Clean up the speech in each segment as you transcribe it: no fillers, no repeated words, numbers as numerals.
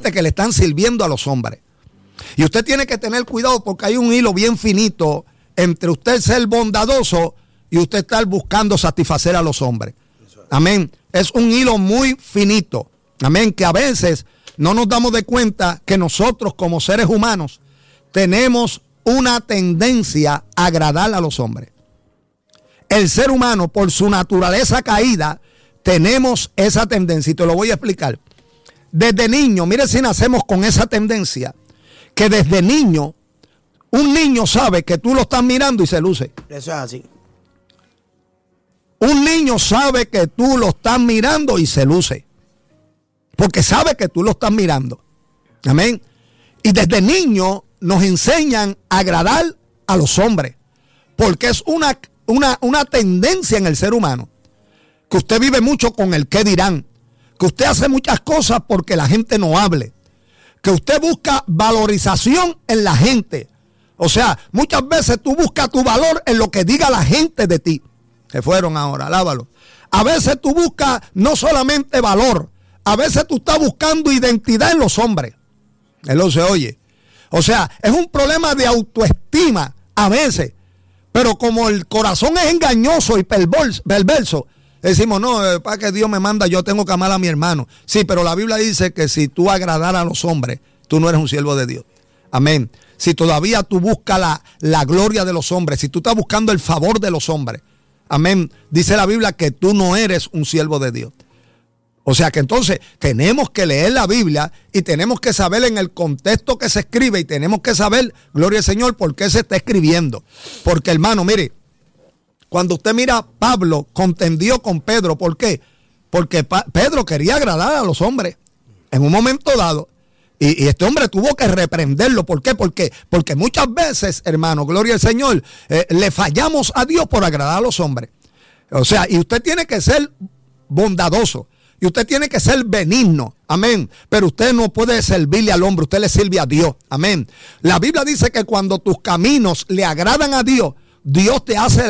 gente que le están sirviendo a los hombres. Y usted tiene que tener cuidado porque hay un hilo bien finito entre usted ser bondadoso y usted estar buscando satisfacer a los hombres. Amén. Es un hilo muy finito. Amén. Que a veces no nos damos de cuenta que nosotros como seres humanos tenemos una tendencia a agradar a los hombres. El ser humano, por su naturaleza caída, tenemos esa tendencia. Y te lo voy a explicar. Desde niño, mire si nacemos con esa tendencia, que desde niño, un niño sabe que tú lo estás mirando y se luce. Eso es así. Un niño sabe que tú lo estás mirando y se luce. Porque sabe que tú lo estás mirando. Amén. Y desde niño nos enseñan a agradar a los hombres. Porque es una tendencia en el ser humano. Que usted vive mucho con el qué dirán. Que usted hace muchas cosas porque la gente no hable. Que usted busca valorización en la gente. O sea, muchas veces tú buscas tu valor en lo que diga la gente de ti. Se fueron ahora, alábalo. A veces tú buscas no solamente valor, a veces tú estás buscando identidad en los hombres. Él lo se oye. O sea, es un problema de autoestima a veces. Pero como el corazón es engañoso y perverso, decimos, no, para que Dios me manda, yo tengo que amar a mi hermano. Sí, pero la Biblia dice que si tú agradaras a los hombres, tú no eres un siervo de Dios. Amén. Si todavía tú buscas la gloria de los hombres, si tú estás buscando el favor de los hombres, amén, dice la Biblia que tú no eres un siervo de Dios. O sea que entonces tenemos que leer la Biblia y tenemos que saber en el contexto que se escribe y tenemos que saber, gloria al Señor, por qué se está escribiendo. Porque hermano, mire, cuando usted mira, Pablo contendió con Pedro. ¿Por qué? Porque Pedro quería agradar a los hombres en un momento dado. Y este hombre tuvo que reprenderlo. ¿Por qué? Porque muchas veces, hermano, gloria al Señor, le fallamos a Dios por agradar a los hombres. O sea, y usted tiene que ser bondadoso. Y usted tiene que ser benigno. Amén. Pero usted no puede servirle al hombre. Usted le sirve a Dios. Amén. La Biblia dice que cuando tus caminos le agradan a Dios, Dios te hace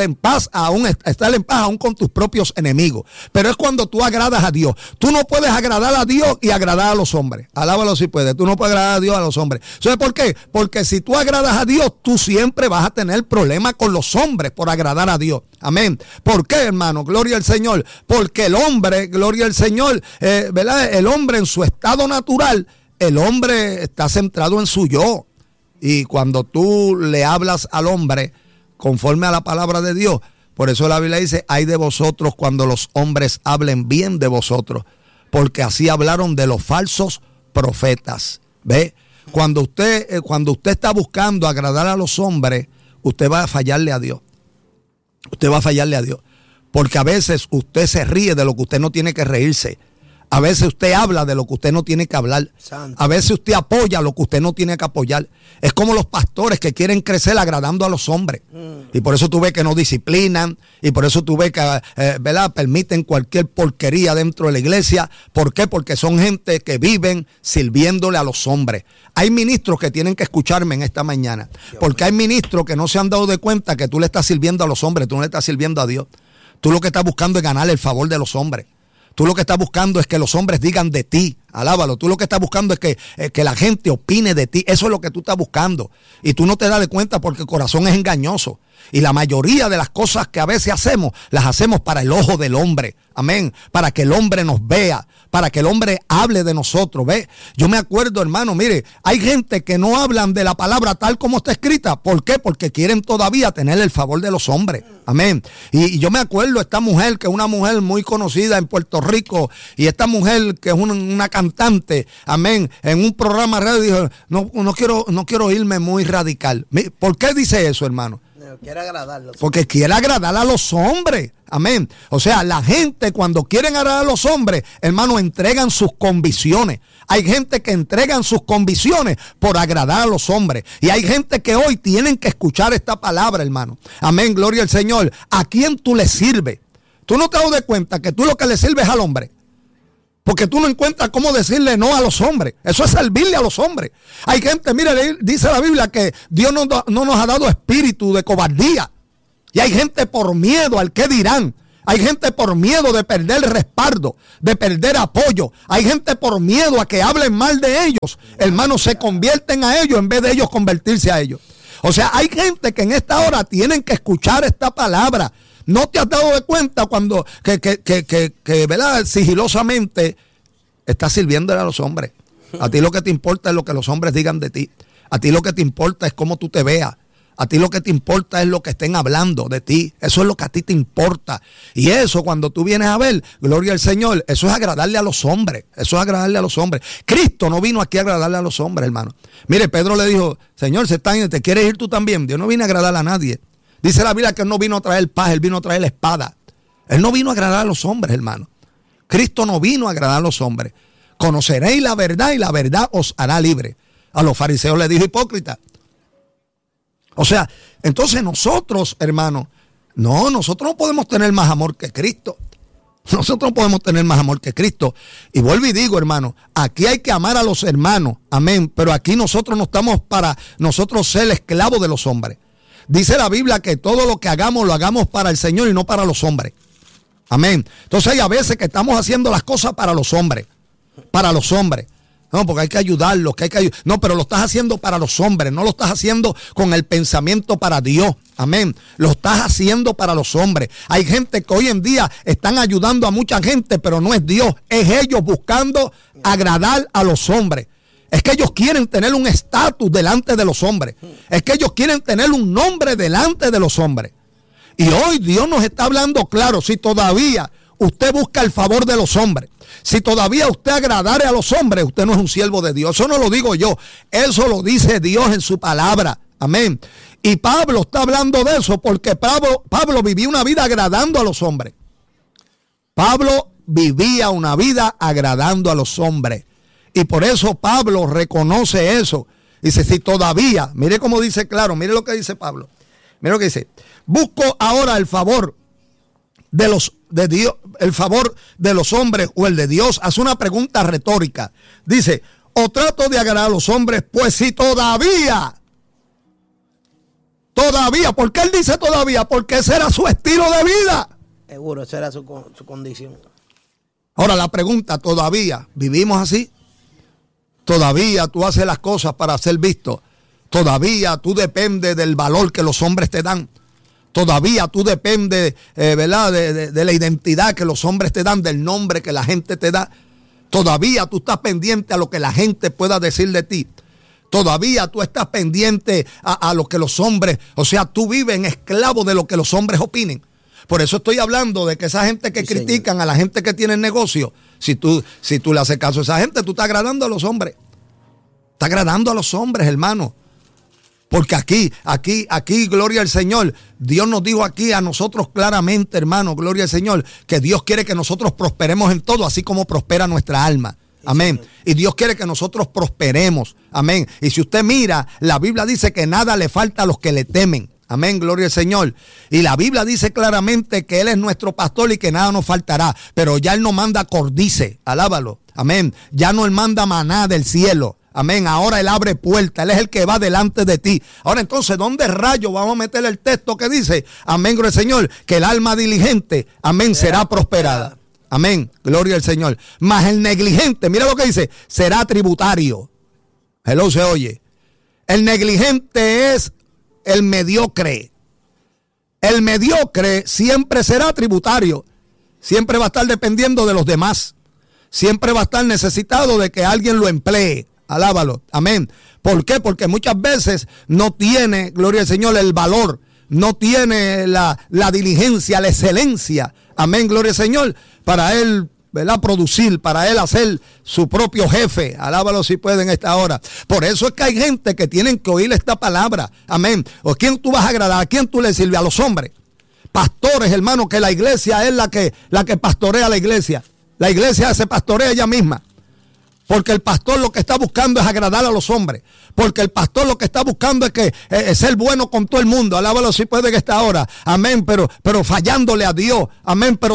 estar en paz aún con tus propios enemigos. Pero es cuando tú agradas a Dios. Tú no puedes agradar a Dios y agradar a los hombres. Alábalo si puedes. Tú no puedes agradar a Dios a los hombres. ¿Sabes por qué? Porque si tú agradas a Dios, tú siempre vas a tener problemas con los hombres por agradar a Dios. Amén. ¿Por qué, hermano? Gloria al Señor. Porque el hombre, gloria al Señor, ¿verdad? El hombre en su estado natural, el hombre está centrado en su yo. Y cuando tú le hablas al hombre conforme a la palabra de Dios, por eso la Biblia dice, ay de vosotros cuando los hombres hablen bien de vosotros, porque así hablaron de los falsos profetas. ¿Ve? Cuando usted está buscando agradar a los hombres, usted va a fallarle a Dios. Usted va a fallarle a Dios. Porque a veces usted se ríe de lo que usted no tiene que reírse. A veces usted habla de lo que usted no tiene que hablar. Santo. A veces usted apoya lo que usted no tiene que apoyar. Es como los pastores que quieren crecer agradando a los hombres. Y por eso tú ves que no disciplinan. Y por eso tú ves que ¿verdad? Permiten cualquier porquería dentro de la iglesia. ¿Por qué? Porque son gente que viven sirviéndole a los hombres. Hay ministros que tienen que escucharme en esta mañana. Porque hay ministros que no se han dado de cuenta que tú le estás sirviendo a los hombres. Tú no le estás sirviendo a Dios. Tú lo que estás buscando es ganar el favor de los hombres. Tú lo que estás buscando es que los hombres digan de ti, alábalo. Tú lo que estás buscando es que la gente opine de ti. Eso es lo que tú estás buscando. Y tú no te das de cuenta porque el corazón es engañoso. Y la mayoría de las cosas que a veces hacemos, las hacemos para el ojo del hombre. Amén. Para que el hombre nos vea. Para que el hombre hable de nosotros. ¿Ve? Yo me acuerdo, hermano, mire, hay gente que no hablan de la palabra tal como está escrita. ¿Por qué? Porque quieren todavía tener el favor de los hombres. Amén. Y yo me acuerdo esta mujer, que es una mujer muy conocida en Puerto Rico, y esta mujer que es una cantante, amén, en un programa de radio dijo, no quiero irme muy radical. ¿Por qué dice eso, hermano? Quiere agradarlos. Porque quiere agradar a los hombres. Amén. O sea, la gente cuando quieren agradar a los hombres, hermano, entregan sus convicciones. Hay gente que entregan sus convicciones por agradar a los hombres. Y hay gente que hoy tienen que escuchar esta palabra, hermano. Amén, gloria al Señor. ¿A quién tú le sirves? Tú no te das de cuenta que tú lo que le sirves al hombre. Porque tú no encuentras cómo decirle no a los hombres. Eso es servirle a los hombres. Hay gente, mire, dice la Biblia que Dios no nos ha dado espíritu de cobardía. Y hay gente por miedo al qué dirán. Hay gente por miedo de perder respaldo, de perder apoyo. Hay gente por miedo a que hablen mal de ellos. Hermanos, se convierten a ellos en vez de ellos convertirse a ellos. O sea, hay gente que en esta hora tienen que escuchar esta palabra. ¿No te has dado de cuenta cuando ¿verdad? Sigilosamente estás sirviéndole a los hombres? A ti lo que te importa es lo que los hombres digan de ti. A ti lo que te importa es cómo tú te veas. A ti lo que te importa es lo que estén hablando de ti. Eso es lo que a ti te importa. Y eso, cuando tú vienes a ver, gloria al Señor, eso es agradarle a los hombres. Eso es agradarle a los hombres. Cristo no vino aquí a agradarle a los hombres, hermano. Mire, Pedro le dijo, Señor, ¿te quieres ir tú también? Dios no vino a agradar a nadie. Dice la Biblia que Él no vino a traer paz, Él vino a traer la espada. Él no vino a agradar a los hombres, hermano. Cristo no vino a agradar a los hombres. Conoceréis la verdad y la verdad os hará libre. A los fariseos les dijo hipócrita. O sea, entonces nosotros, hermanos, nosotros no podemos tener más amor que Cristo. Nosotros no podemos tener más amor que Cristo. Y vuelvo y digo, hermano, aquí hay que amar a los hermanos, amén. Pero aquí nosotros no estamos para nosotros ser esclavos de los hombres. Dice la Biblia que todo lo que hagamos lo hagamos para el Señor y no para los hombres. Amén. Entonces hay a veces que estamos haciendo las cosas para los hombres. Para los hombres. No, porque hay que ayudarlos, No, pero lo estás haciendo para los hombres, no lo estás haciendo con el pensamiento para Dios. Amén. Lo estás haciendo para los hombres. Hay gente que hoy en día están ayudando a mucha gente, pero no es Dios. Es ellos buscando agradar a los hombres. Es que ellos quieren tener un estatus delante de los hombres. Es que ellos quieren tener un nombre delante de los hombres. Y hoy Dios nos está hablando claro, si todavía usted busca el favor de los hombres, si todavía usted agradare a los hombres, usted no es un siervo de Dios. Eso no lo digo yo, eso lo dice Dios en su palabra. Amén. Y Pablo está hablando de eso porque Pablo vivía una vida agradando a los hombres. Pablo vivía una vida agradando a los hombres. Y por eso Pablo reconoce eso. Dice, si todavía, mire cómo dice claro, mire lo que dice Pablo. Mire lo que dice, busco ahora el favor de Dios, el favor de los hombres o el de Dios. Hace una pregunta retórica. Dice, o trato de agradar a los hombres, pues si todavía, ¿por qué él dice todavía? Porque ese era su estilo de vida. Seguro, esa era su condición. Ahora la pregunta, ¿todavía vivimos así? ¿Todavía tú haces las cosas para ser visto? ¿Todavía tú dependes del valor que los hombres te dan? Todavía tú dependes, ¿verdad? De la identidad que los hombres te dan, del nombre que la gente te da. Todavía tú estás pendiente a lo que la gente pueda decir de ti. Todavía tú estás pendiente a lo que los hombres, o sea, tú vives en esclavo de lo que los hombres opinen. Por eso estoy hablando de que esa gente que critican, señor, a la gente que tiene negocio, si tú le haces caso a esa gente, tú estás agradando a los hombres. Estás agradando a los hombres, hermano. Porque aquí, gloria al Señor, Dios nos dijo aquí a nosotros claramente, hermano, gloria al Señor, que Dios quiere que nosotros prosperemos en todo, así como prospera nuestra alma. Amén. Y Dios quiere que nosotros prosperemos. Amén. Y si usted mira, la Biblia dice que nada le falta a los que le temen. Amén, gloria al Señor. Y la Biblia dice claramente que Él es nuestro pastor y que nada nos faltará. Pero ya Él no manda córdice, alábalo. Amén. Ya no Él manda maná del cielo. Amén. Ahora Él abre puertas. Él es el que va delante de ti. Ahora entonces, ¿dónde rayos vamos a meter el texto que dice? Amén, gloria al Señor. Que el alma diligente, amén, será prosperada. Amén, gloria al Señor. Mas el negligente, mira lo que dice, será tributario. Hello, se oye. El negligente es el mediocre. El mediocre siempre será tributario. Siempre va a estar dependiendo de los demás. Siempre va a estar necesitado de que alguien lo emplee. Alábalo. Amén. ¿Por qué? Porque muchas veces no tiene, gloria al Señor, el valor. No tiene la diligencia, la excelencia. Amén, gloria al Señor. Para él, ¿verdad? Producir, para él hacer su propio jefe. Alábalo si puede en esta hora. Por eso es que hay gente que tienen que oír esta palabra. Amén. ¿O quién tú vas a agradar? ¿A quién tú le sirves? A los hombres. Pastores, hermano, que la iglesia es la que pastorea la iglesia. La iglesia se pastorea ella misma. Porque el pastor lo que está buscando es agradar a los hombres. Porque el pastor lo que está buscando es que ser bueno con todo el mundo. Alábalo si puede en esta hora. Amén. Pero fallándole a Dios. Amén. Pero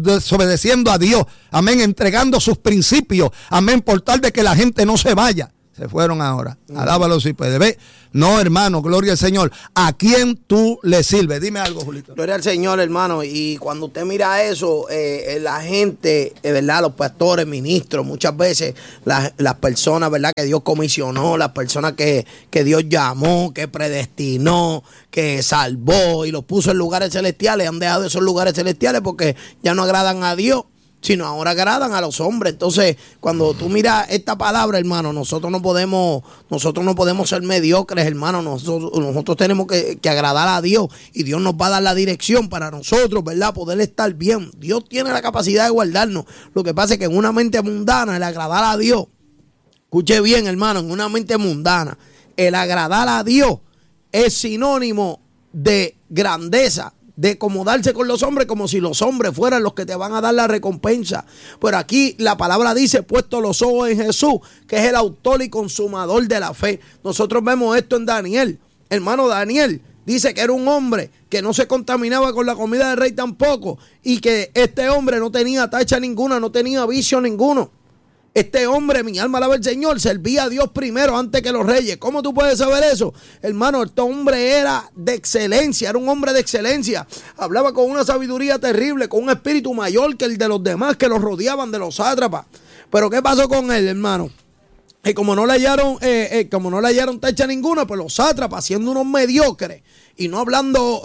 desobedeciendo a Dios. Amén. Entregando sus principios. Amén. Por tal de que la gente no se vaya. Se fueron ahora. Alábalo si puede. ¿Ve? No, hermano, gloria al Señor. ¿A quién tú le sirves? Dime algo, Julito. Gloria al Señor, hermano. Y cuando usted mira eso, la gente, ¿verdad? Los pastores, ministros, muchas veces las personas, ¿verdad? Que Dios comisionó, las personas que Dios llamó, que predestinó, que salvó y los puso en lugares celestiales, han dejado esos lugares celestiales porque ya no agradan a Dios, sino ahora agradan a los hombres. Entonces, cuando tú miras esta palabra, hermano, nosotros no podemos ser mediocres, hermano. Nosotros tenemos que agradar a Dios, y Dios nos va a dar la dirección para nosotros, ¿verdad? Poder estar bien. Dios tiene la capacidad de guardarnos. Lo que pasa es que en una mente mundana, el agradar a Dios, escuche bien, hermano, en una mente mundana, el agradar a Dios es sinónimo de grandeza, de acomodarse con los hombres como si los hombres fueran los que te van a dar la recompensa. Pero aquí la palabra dice, puesto los ojos en Jesús, que es el autor y consumador de la fe. Nosotros vemos esto en Daniel. Hermano, Daniel dice que era un hombre que no se contaminaba con la comida del rey tampoco, y que este hombre no tenía tacha ninguna, no tenía vicio ninguno. Este hombre, mi alma alaba al Señor, servía a Dios primero antes que los reyes. ¿Cómo tú puedes saber eso? Hermano, este hombre era de excelencia, era un hombre de excelencia. Hablaba con una sabiduría terrible, con un espíritu mayor que el de los demás que los rodeaban, de los sátrapas. Pero ¿qué pasó con él, hermano? Y como no le hallaron tacha ninguna, pues los sátrapas, siendo unos mediocres, y no hablando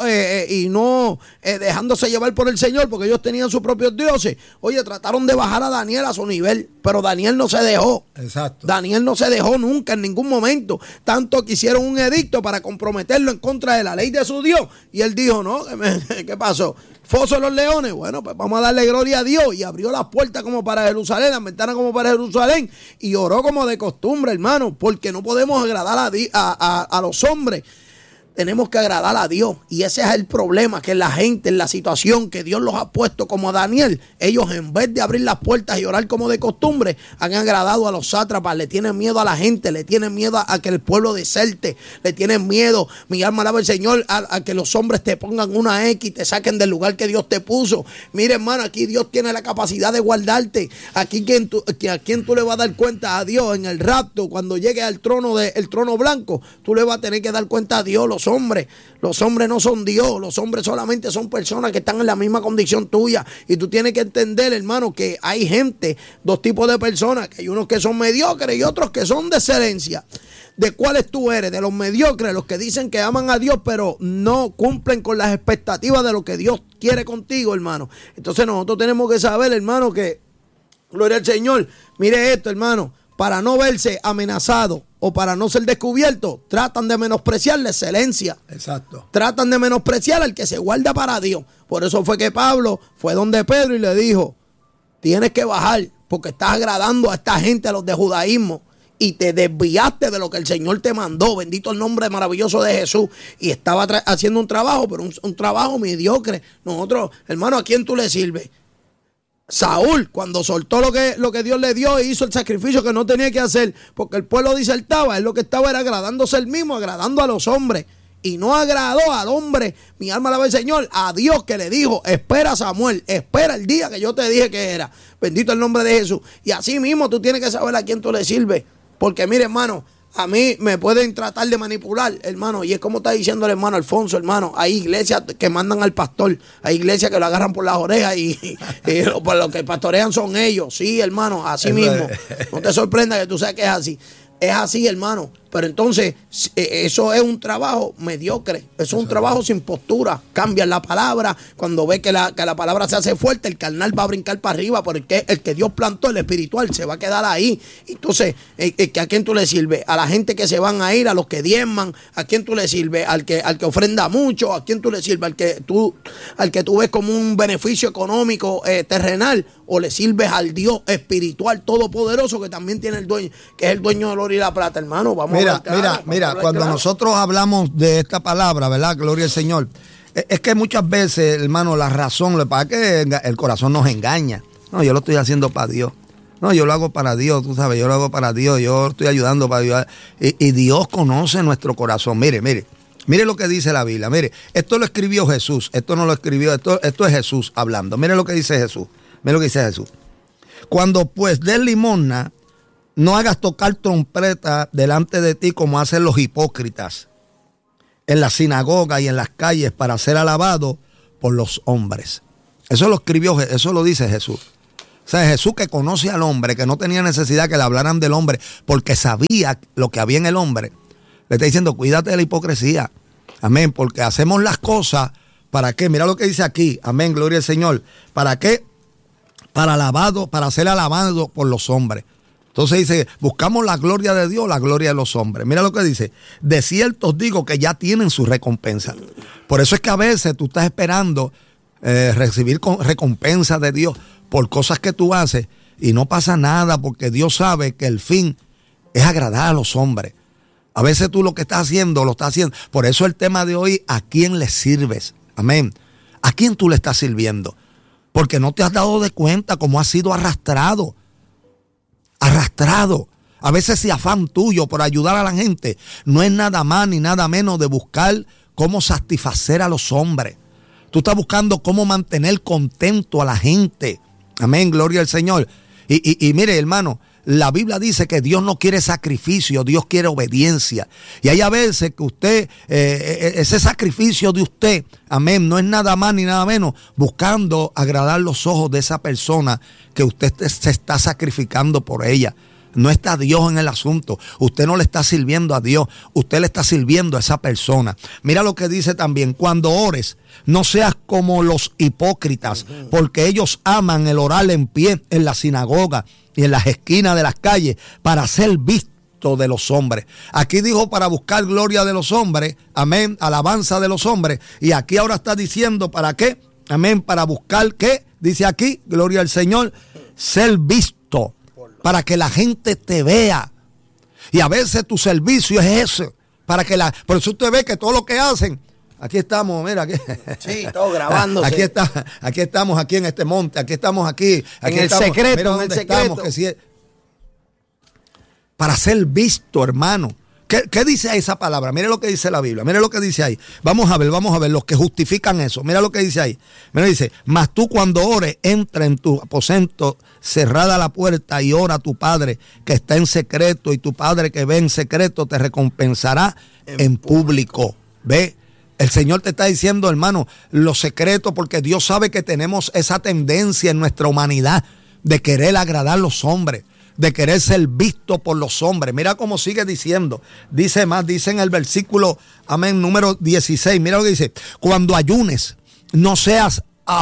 dejándose llevar por el Señor, porque ellos tenían sus propios dioses, oye, trataron de bajar a Daniel a su nivel, pero Daniel no se dejó. Exacto. Daniel no se dejó nunca, en ningún momento, tanto que hicieron un edicto para comprometerlo en contra de la ley de su Dios, y él dijo, no, ¿qué pasó? Foso de los leones, bueno, pues vamos a darle gloria a Dios, y abrió las puertas como para Jerusalén, las ventanas como para Jerusalén, y oró como de costumbre, hermano, porque no podemos agradar a los hombres. Tenemos que agradar a Dios, y ese es el problema, que la gente, en la situación que Dios los ha puesto como a Daniel, ellos en vez de abrir las puertas y orar como de costumbre, han agradado a los sátrapas, le tienen miedo a la gente, le tienen miedo a que el pueblo deserte, le tienen miedo, mi alma alaba al Señor, a que los hombres te pongan una X y te saquen del lugar que Dios te puso. Mire, hermano, aquí Dios tiene la capacidad de guardarte. Aquí a quién tú le vas a dar cuenta a Dios en el rapto, cuando llegue al trono trono blanco, tú le vas a tener que dar cuenta a Dios. Los hombres no son Dios, los hombres solamente son personas que están en la misma condición tuya, y tú tienes que entender, hermano, que hay gente, dos tipos de personas, que hay unos que son mediocres y otros que son de excelencia. ¿De cuáles tú eres? De los mediocres, los que dicen que aman a Dios pero no cumplen con las expectativas de lo que Dios quiere contigo, hermano. Entonces nosotros tenemos que saber, hermano, que gloria al Señor. Mire esto, hermano, para no verse amenazado o para no ser descubierto, tratan de menospreciar la excelencia. Exacto. Tratan de menospreciar al que se guarda para Dios. Por eso fue que Pablo fue donde Pedro y le dijo, tienes que bajar porque estás agradando a esta gente, a los de judaísmo, y te desviaste de lo que el Señor te mandó. Bendito el nombre maravilloso de Jesús. Y estaba haciendo un trabajo, pero un trabajo mediocre. Nosotros, hermano, ¿a quién tú le sirves? Saúl, cuando soltó lo que Dios le dio, e hizo el sacrificio que no tenía que hacer, porque el pueblo disertaba, él lo que estaba era agradándose él mismo, agradando a los hombres, y no agradó al hombre, mi alma alaba al Señor, a Dios, que le dijo, espera, Samuel, espera el día que yo te dije que era. Bendito el nombre de Jesús. Y así mismo tú tienes que saber a quién tú le sirves, porque mire, hermano, a mí me pueden tratar de manipular, hermano, y es como está diciendo el hermano Alfonso, hermano. Hay iglesias que mandan al pastor, hay iglesias que lo agarran por las orejas y por lo que pastorean son ellos. Sí, hermano, así mismo. No te sorprenda que tú sabes que es así. Es así, hermano. Pero entonces, eso es un trabajo mediocre. Eso es un trabajo sin postura. Cambian la palabra. Cuando ve que la palabra se hace fuerte, el carnal va a brincar para arriba. Porque el que Dios plantó, el espiritual, se va a quedar ahí. Entonces, ¿a quién tú le sirves? A la gente que se van a ir, a los que diezman. ¿A quién tú le sirves? Al que ofrenda mucho. ¿A quién tú le sirves? Al que tú ves como un beneficio económico terrenal. O le sirves al Dios espiritual todopoderoso, que también tiene el dueño, que es el dueño del oro y la plata, hermano. Vamos. Mira, cuando nosotros hablamos de esta palabra, ¿verdad? Gloria al Señor. Es que muchas veces, hermano, la razón, lo que pasa es que el corazón nos engaña. No, yo lo estoy haciendo para Dios. No, yo lo hago para Dios, tú sabes, yo lo hago para Dios, yo estoy ayudando para Dios. Y Dios conoce nuestro corazón. Mire lo que dice la Biblia. Mire, esto lo escribió Jesús, esto no lo escribió, esto es Jesús hablando. Mire lo que dice Jesús. Mire lo que dice Jesús. Cuando pues des limosna, no hagas tocar trompeta delante de ti como hacen los hipócritas en la sinagoga y en las calles para ser alabado por los hombres. Eso lo escribió, eso lo dice Jesús. O sea, Jesús, que conoce al hombre, que no tenía necesidad que le hablaran del hombre porque sabía lo que había en el hombre, le está diciendo, cuídate de la hipocresía. Amén, porque hacemos las cosas, ¿para qué? Mira lo que dice aquí, amén, gloria al Señor. ¿Para qué? Para ser alabado por los hombres. Entonces dice, buscamos la gloria de Dios, la gloria de los hombres. Mira lo que dice, de cierto os digo que ya tienen su recompensa. Por eso es que a veces tú estás esperando recibir recompensa de Dios por cosas que tú haces y no pasa nada, porque Dios sabe que el fin es agradar a los hombres. A veces tú lo que estás haciendo, lo estás haciendo. Por eso el tema de hoy, ¿a quién le sirves? Amén. ¿A quién tú le estás sirviendo? Porque no te has dado de cuenta cómo has sido arrastrado. Arrastrado. A veces ese afán tuyo por ayudar a la gente no es nada más ni nada menos de buscar cómo satisfacer a los hombres. Tú estás buscando cómo mantener contento a la gente. Amén, gloria al Señor. Y mire, hermano, la Biblia dice que Dios no quiere sacrificio, Dios quiere obediencia. Y hay a veces que usted, ese sacrificio de usted, amén, no es nada más ni nada menos buscando agradar los ojos de esa persona que usted se está sacrificando por ella. No está Dios en el asunto. Usted no le está sirviendo a Dios, usted le está sirviendo a esa persona. Mira lo que dice también, cuando ores, no seas como los hipócritas, porque ellos aman el orar en pie en la sinagoga y en las esquinas de las calles para ser visto de los hombres. Aquí dijo para buscar gloria de los hombres, amén, alabanza de los hombres, y aquí ahora está diciendo para qué, amén, para buscar qué, dice aquí, gloria al Señor, ser visto, para que la gente te vea. Y a veces tu servicio es eso, por eso usted ve que todo lo que hacen, aquí estamos, mira, aquí. Sí, todo grabándose. Aquí estamos, aquí en este monte, aquí estamos, aquí en el estamos, secreto, mira dónde en el secreto. estamos, que si es, para ser visto, hermano. ¿Qué dice ahí esa palabra? Mire lo que dice la Biblia, mire lo que dice ahí. Vamos a ver los que justifican eso. Mira lo que dice ahí. Mira, dice, mas tú cuando ores, entra en tu aposento, cerrada la puerta, y ora a tu Padre que está en secreto, y tu Padre que ve en secreto te recompensará en público. ¿Ve? El Señor te está diciendo, hermano, los secretos, porque Dios sabe que tenemos esa tendencia en nuestra humanidad de querer agradar a los hombres, de querer ser visto por los hombres. Mira cómo sigue diciendo. Dice más, dice en el versículo, amén, número 16. Mira lo que dice. Cuando ayunes, no seas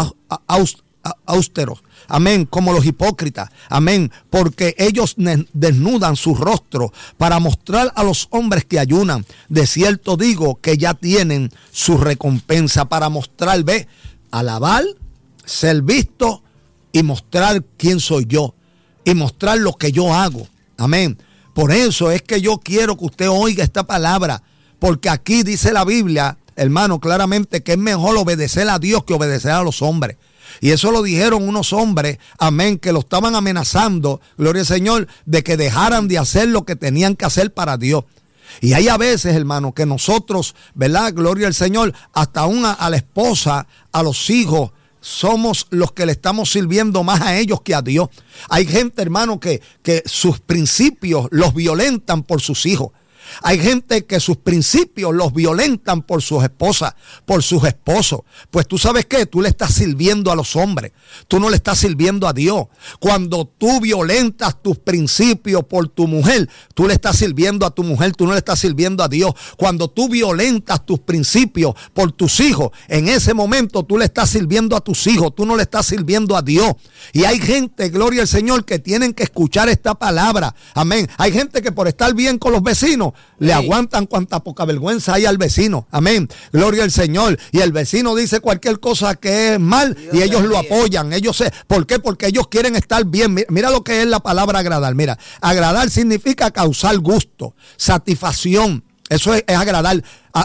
austero, amén, como los hipócritas, amén, porque ellos desnudan su rostro para mostrar a los hombres que ayunan. De cierto digo que ya tienen su recompensa, para mostrar, ve, alabar, ser visto y mostrar quién soy yo. Y mostrar lo que yo hago. Amén. Por eso es que yo quiero que usted oiga esta palabra. Porque aquí dice la Biblia, hermano, claramente que es mejor obedecer a Dios que obedecer a los hombres. Y eso lo dijeron unos hombres, amén, que lo estaban amenazando, gloria al Señor, de que dejaran de hacer lo que tenían que hacer para Dios. Y hay a veces, hermano, que nosotros, ¿verdad? Gloria al Señor, hasta a la esposa, a los hijos, somos los que le estamos sirviendo más a ellos que a Dios. Hay gente, hermano, que sus principios los violentan por sus hijos. Hay gente que sus principios los violentan por sus esposas, por sus esposos. Pues tú sabes qué, tú le estás sirviendo a los hombres, tú no le estás sirviendo a Dios. Cuando tú violentas tus principios por tu mujer, tú le estás sirviendo a tu mujer, tú no le estás sirviendo a Dios. Cuando tú violentas tus principios por tus hijos, en ese momento tú le estás sirviendo a tus hijos, tú no le estás sirviendo a Dios. Y hay gente, gloria al Señor, que tienen que escuchar esta palabra. Amén. Hay gente que por estar bien con los vecinos, le aguantan cuanta poca vergüenza hay al vecino. Amén. Gloria al Señor. Y el vecino dice cualquier cosa que es mal y ellos lo apoyan. ¿Por qué? Porque ellos quieren estar bien. Mira lo que es la palabra agradar. Mira, agradar significa causar gusto, satisfacción. Eso es agradar,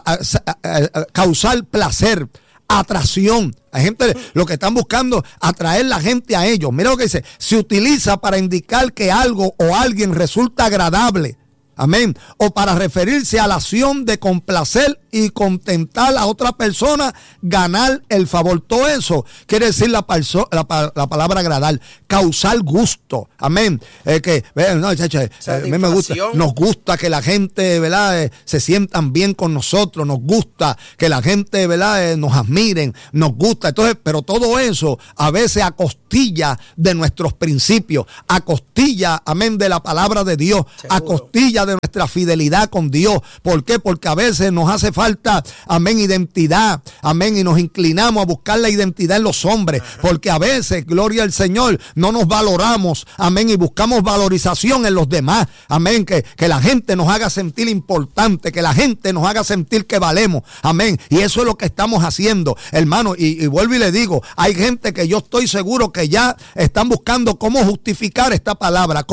causar placer, atracción. Hay gente, lo que están buscando, atraer la gente a ellos. Mira lo que dice. Se utiliza para indicar que algo o alguien resulta agradable. Amén. O para referirse a la acción de complacer y contentar a otra persona, ganar el favor. Todo eso quiere decir la palabra agradar, causar gusto. Amén. A mí me gusta, nos gusta que la gente, ¿verdad? Se sientan bien con nosotros, nos gusta que la gente, ¿verdad? Nos admiren, nos gusta. Entonces, pero todo eso a veces a costilla de nuestros principios, a costilla, amén, de la palabra de Dios, seguro, a costilla de nuestra fidelidad con Dios. ¿Por qué? Porque a veces nos hace falta, amén, identidad, amén, y nos inclinamos a buscar la identidad en los hombres, porque a veces, gloria al Señor, no nos valoramos, amén, y buscamos valorización en los demás, amén, que la gente nos haga sentir importante, que la gente nos haga sentir que valemos, amén, y eso es lo que estamos haciendo, hermano, y vuelvo y le digo, hay gente que yo estoy seguro que ya están buscando cómo justificar esta palabra,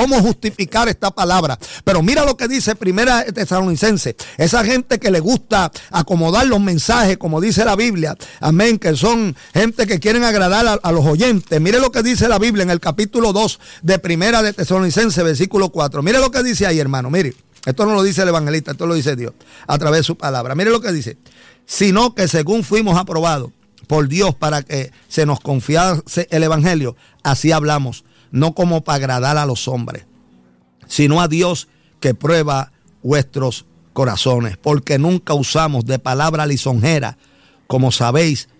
pero mira lo que dice Primera Tesalonicenses, esa gente que le gusta acomodar los mensajes, como dice la Biblia, amén, que son gente que quieren agradar a los oyentes. Mire lo que dice la Biblia en el capítulo 2 de Primera de Tesalonicenses, versículo 4. Mire lo que dice ahí, hermano, mire, esto no lo dice el evangelista, esto lo dice Dios a través de su palabra. Mire lo que dice, sino que según fuimos aprobados por Dios para que se nos confiase el evangelio, así hablamos, no como para agradar a los hombres, sino a Dios que prueba vuestros corazones, porque nunca usamos de palabra lisonjera, como sabéis,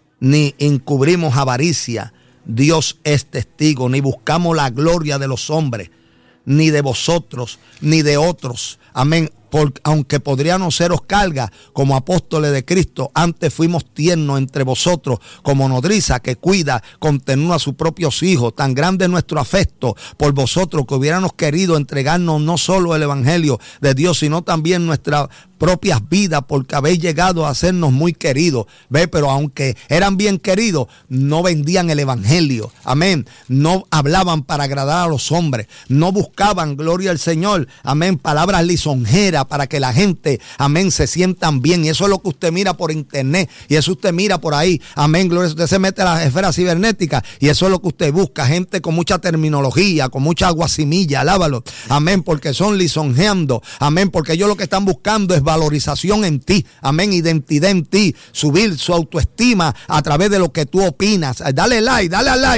ni encubrimos avaricia. Dios es testigo, ni buscamos la gloria de los hombres, ni de vosotros, ni de otros. Amén. Aunque podríamos seros carga como apóstoles de Cristo, antes fuimos tiernos entre vosotros como nodriza que cuida con ternura a sus propios hijos. Tan grande es nuestro afecto por vosotros que hubiéramos querido entregarnos no solo el evangelio de Dios, sino también nuestras propias vidas, porque habéis llegado a hacernos muy queridos. ¿Ve? Pero aunque eran bien queridos, no vendían el evangelio. Amén. No hablaban para agradar a los hombres. No buscaban, gloria al Señor, amén, palabras lisonjeras para que la gente, amén, se sientan bien. Y eso es lo que usted mira por internet. Y eso usted mira por ahí. Amén, gloria. Usted se mete a las esferas cibernéticas y eso es lo que usted busca. Gente con mucha terminología, con mucha aguasimilla. Alábalo. Amén, porque son lisonjeando. Amén, porque ellos lo que están buscando es valorización en ti, amén, identidad en ti, subir su autoestima a través de lo que tú opinas. Dale like,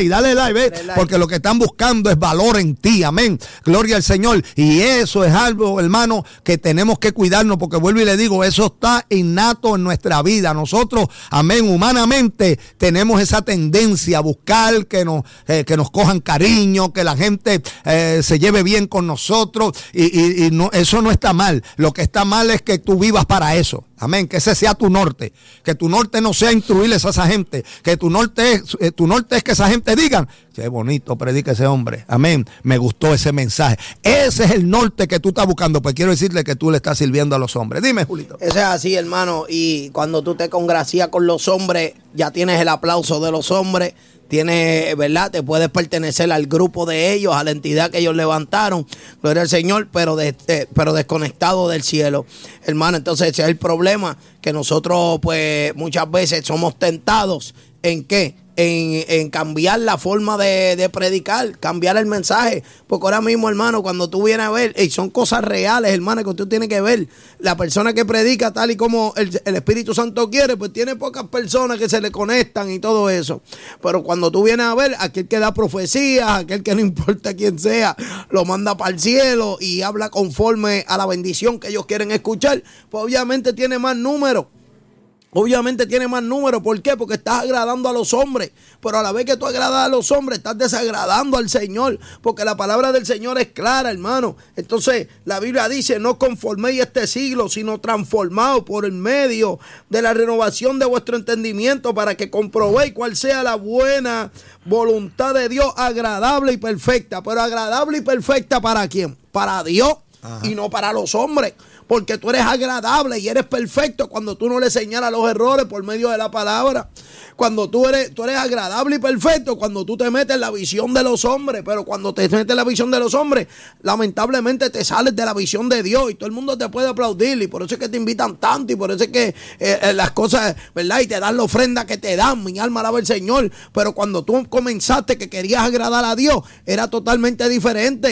¿ve? Porque lo que están buscando es valor en ti, amén, gloria al Señor, y eso es algo, hermano, que tenemos que cuidarnos, porque vuelvo y le digo, eso está innato en nuestra vida. Nosotros, amén, humanamente tenemos esa tendencia a buscar que nos cojan cariño, que la gente se lleve bien con nosotros, y no, eso no está mal. Lo que está mal es que tú vivas para eso, amén, que ese sea tu norte, que tu norte no sea instruirles a esa gente, que tu norte es que esa gente digan, qué bonito predica ese hombre, amén, me gustó ese mensaje. Ese es el norte que tú estás buscando. Pues quiero decirle que tú le estás sirviendo a los hombres. Dime, Julito. Eso es así, hermano, y cuando tú te congracias con los hombres, ya tienes el aplauso de los hombres, tienes, ¿verdad? Te puedes pertenecer al grupo de ellos, a la entidad que ellos levantaron, gloria al Señor, pero desconectado del cielo, hermano. Entonces ese es el problema, que nosotros pues muchas veces somos tentados ¿en qué? En cambiar la forma de predicar, cambiar el mensaje. Porque ahora mismo, hermano, cuando tú vienes a ver, son cosas reales, hermano, que tú tienes que ver. La persona que predica tal y como el Espíritu Santo quiere, pues tiene pocas personas que se le conectan y todo eso. Pero cuando tú vienes a ver, aquel que da profecías, aquel que no importa quién sea, lo manda para el cielo y habla conforme a la bendición que ellos quieren escuchar, pues obviamente tiene más números. Obviamente tiene más número. ¿Por qué? Porque estás agradando a los hombres. Pero a la vez que tú agradas a los hombres, estás desagradando al Señor. Porque la palabra del Señor es clara, hermano. Entonces, la Biblia dice, no conforméis este siglo, sino transformaos por el medio de la renovación de vuestro entendimiento, para que comprobéis cuál sea la buena voluntad de Dios, agradable y perfecta. Pero agradable y perfecta, ¿para quién? Para Dios. Ajá. Y no para los hombres. Porque tú eres agradable y eres perfecto cuando tú no le señalas los errores por medio de la palabra. Cuando tú eres agradable y perfecto cuando tú te metes en la visión de los hombres. Pero cuando te metes en la visión de los hombres, lamentablemente te sales de la visión de Dios y todo el mundo te puede aplaudir. Y por eso es que te invitan tanto y por eso es que las cosas, ¿verdad? Y te dan la ofrenda que te dan. Mi alma alaba al Señor. Pero cuando tú comenzaste que querías agradar a Dios, era totalmente diferente.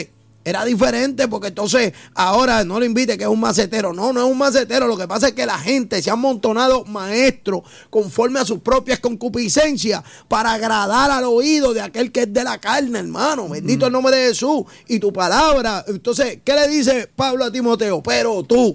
Era diferente, porque entonces ahora no lo invite que es un macetero. No, no es un macetero. Lo que pasa es que la gente se ha amontonado maestros conforme a sus propias concupiscencias para agradar al oído de aquel que es de la carne, hermano. Bendito el nombre de Jesús y tu palabra. Entonces, ¿qué le dice Pablo a Timoteo? Pero tú,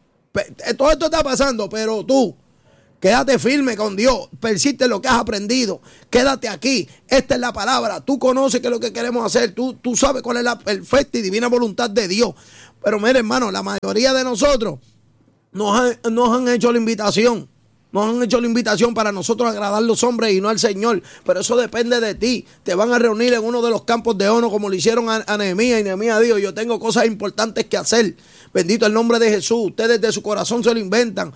todo esto está pasando, pero tú, quédate firme con Dios, persiste en lo que has aprendido, quédate aquí, esta es la palabra, tú conoces qué es lo que queremos hacer, tú sabes cuál es la perfecta y divina voluntad de Dios. Pero mire, hermano, la mayoría de nosotros nos han hecho la invitación. Nos han hecho la invitación para nosotros agradar a los hombres y no al Señor. Pero eso depende de ti. Te van a reunir en uno de los campos de Ono como le hicieron a Nehemías. Y Nehemías dijo, yo tengo cosas importantes que hacer. Bendito el nombre de Jesús. Ustedes de su corazón se lo inventan.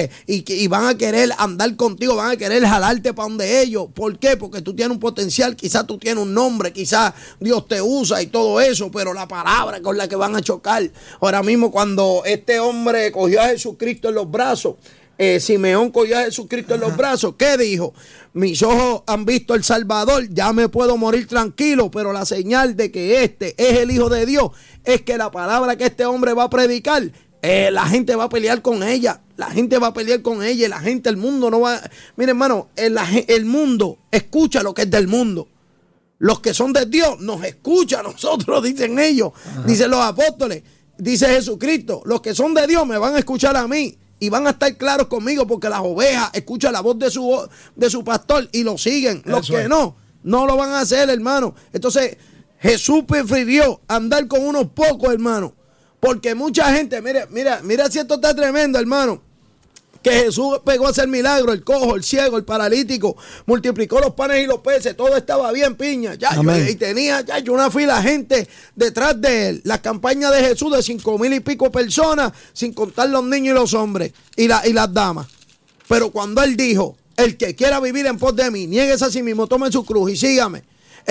Y van a querer andar contigo. Van a querer jalarte para donde ellos. ¿Por qué? Porque tú tienes un potencial. Quizás tú tienes un nombre. Quizás Dios te usa y todo eso. Pero la palabra con la que van a chocar. Ahora mismo cuando este hombre cogió a Jesucristo en los brazos. Simeón cogió a Jesucristo en los brazos. ¿Qué dijo? Mis ojos han visto el Salvador, ya me puedo morir tranquilo, pero la señal de que este es el Hijo de Dios es que la palabra que este hombre va a predicar, la gente va a pelear con ella. La gente va a pelear con ella y la gente, el mundo no va... Mire, hermano, el mundo escucha lo que es del mundo. Los que son de Dios nos escuchan a nosotros, dicen ellos, dicen los apóstoles, dice Jesucristo. Los que son de Dios me van a escuchar a mí. Y van a estar claros conmigo porque las ovejas escuchan la voz de su pastor y lo siguen. Los que no lo van a hacer, hermano. Entonces, Jesús prefirió andar con unos pocos, hermano. Porque mucha gente, mira si esto está tremendo, hermano. Que Jesús pegó a hacer milagros, el cojo, el ciego, el paralítico, multiplicó los panes y los peces, todo estaba bien, piña. Y tenía una fila de gente detrás de él. La campaña de Jesús de 5,000 y pico personas, sin contar los niños y los hombres y las damas. Pero cuando él dijo, el que quiera vivir en pos de mí, niéguese a sí mismo, tome su cruz y sígame.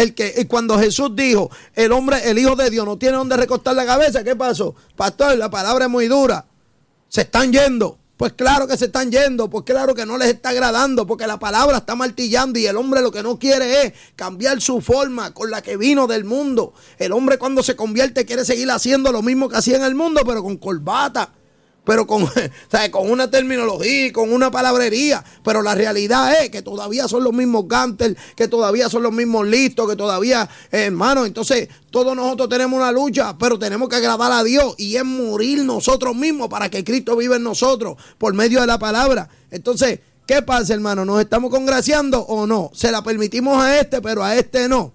Y cuando Jesús dijo, el Hijo de Dios no tiene donde recostar la cabeza, ¿qué pasó? Pastor, la palabra es muy dura. Se están yendo. Pues claro que se están yendo, pues claro que no les está agradando, porque la palabra está martillando y el hombre lo que no quiere es cambiar su forma con la que vino del mundo. El hombre cuando se convierte quiere seguir haciendo lo mismo que hacía en el mundo, pero con corbata, pero con una terminología y con una palabrería. Pero la realidad es que todavía son los mismos gánter, que todavía son los mismos listos, que todavía, hermano, entonces todos nosotros tenemos una lucha, pero tenemos que agradar a Dios y es morir nosotros mismos para que Cristo viva en nosotros por medio de la palabra. Entonces, ¿qué pasa, hermano? ¿Nos estamos congraciando o no? Se la permitimos a este, pero a este no.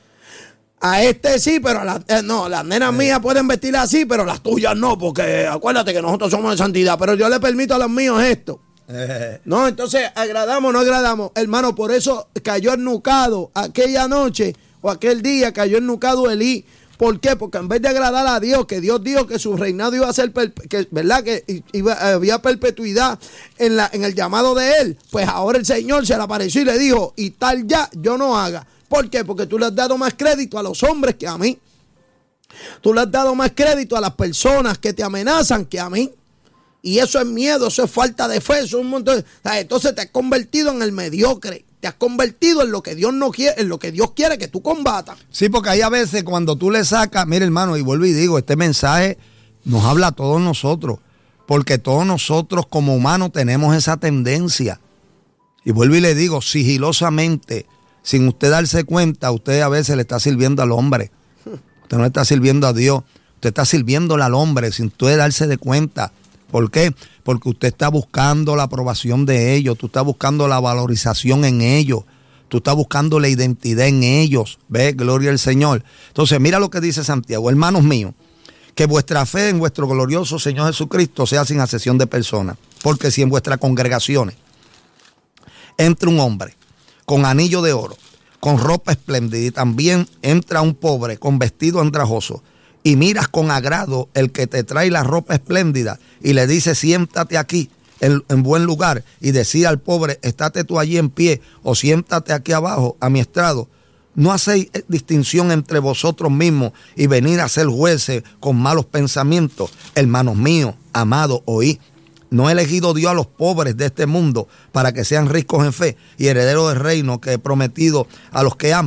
A este sí, pero las nenas mías pueden vestir así, pero las tuyas no, porque acuérdate que nosotros somos de santidad, pero yo le permito a los míos esto. No, entonces, ¿agradamos o no agradamos? Hermano, por eso cayó ennucado aquella noche o aquel día, cayó ennucado Elí. ¿Por qué? Porque en vez de agradar a Dios, que Dios dijo que su reinado iba a ser, ¿verdad? Que había perpetuidad en el llamado de él, pues ahora el Señor se le apareció y le dijo, y tal ya, yo no haga. ¿Por qué? Porque tú le has dado más crédito a los hombres que a mí. Tú le has dado más crédito a las personas que te amenazan que a mí. Y eso es miedo, eso es falta de fe, eso es un montón. Entonces te has convertido en el mediocre. Te has convertido en lo que Dios no quiere, en lo que Dios quiere que tú combatas. Sí, porque hay a veces cuando tú le sacas, mire hermano, y vuelvo y digo, este mensaje nos habla a todos nosotros. Porque todos nosotros como humanos tenemos esa tendencia. Y vuelvo y le digo, sigilosamente, sin usted darse cuenta, usted a veces le está sirviendo al hombre. Usted no le está sirviendo a Dios. Usted está sirviéndole al hombre sin usted darse de cuenta. ¿Por qué? Porque usted está buscando la aprobación de ellos. Tú estás buscando la valorización en ellos. Tú estás buscando la identidad en ellos. ¿Ves? Gloria al Señor. Entonces, mira lo que dice Santiago. Hermanos míos, que vuestra fe en vuestro glorioso Señor Jesucristo sea sin acepción de personas. Porque si en vuestras congregaciones entra un hombre con anillo de oro, con ropa espléndida, y también entra un pobre con vestido andrajoso, y miras con agrado el que te trae la ropa espléndida, y le dice, siéntate aquí en buen lugar, y decía al pobre, estate tú allí en pie, o siéntate aquí abajo a mi estrado, no hacéis distinción entre vosotros mismos, y venir a ser jueces con malos pensamientos. Hermanos míos, amados, oíd. ¿No ha elegido Dios a los pobres de este mundo para que sean ricos en fe y herederos del reino que he prometido a los que aman?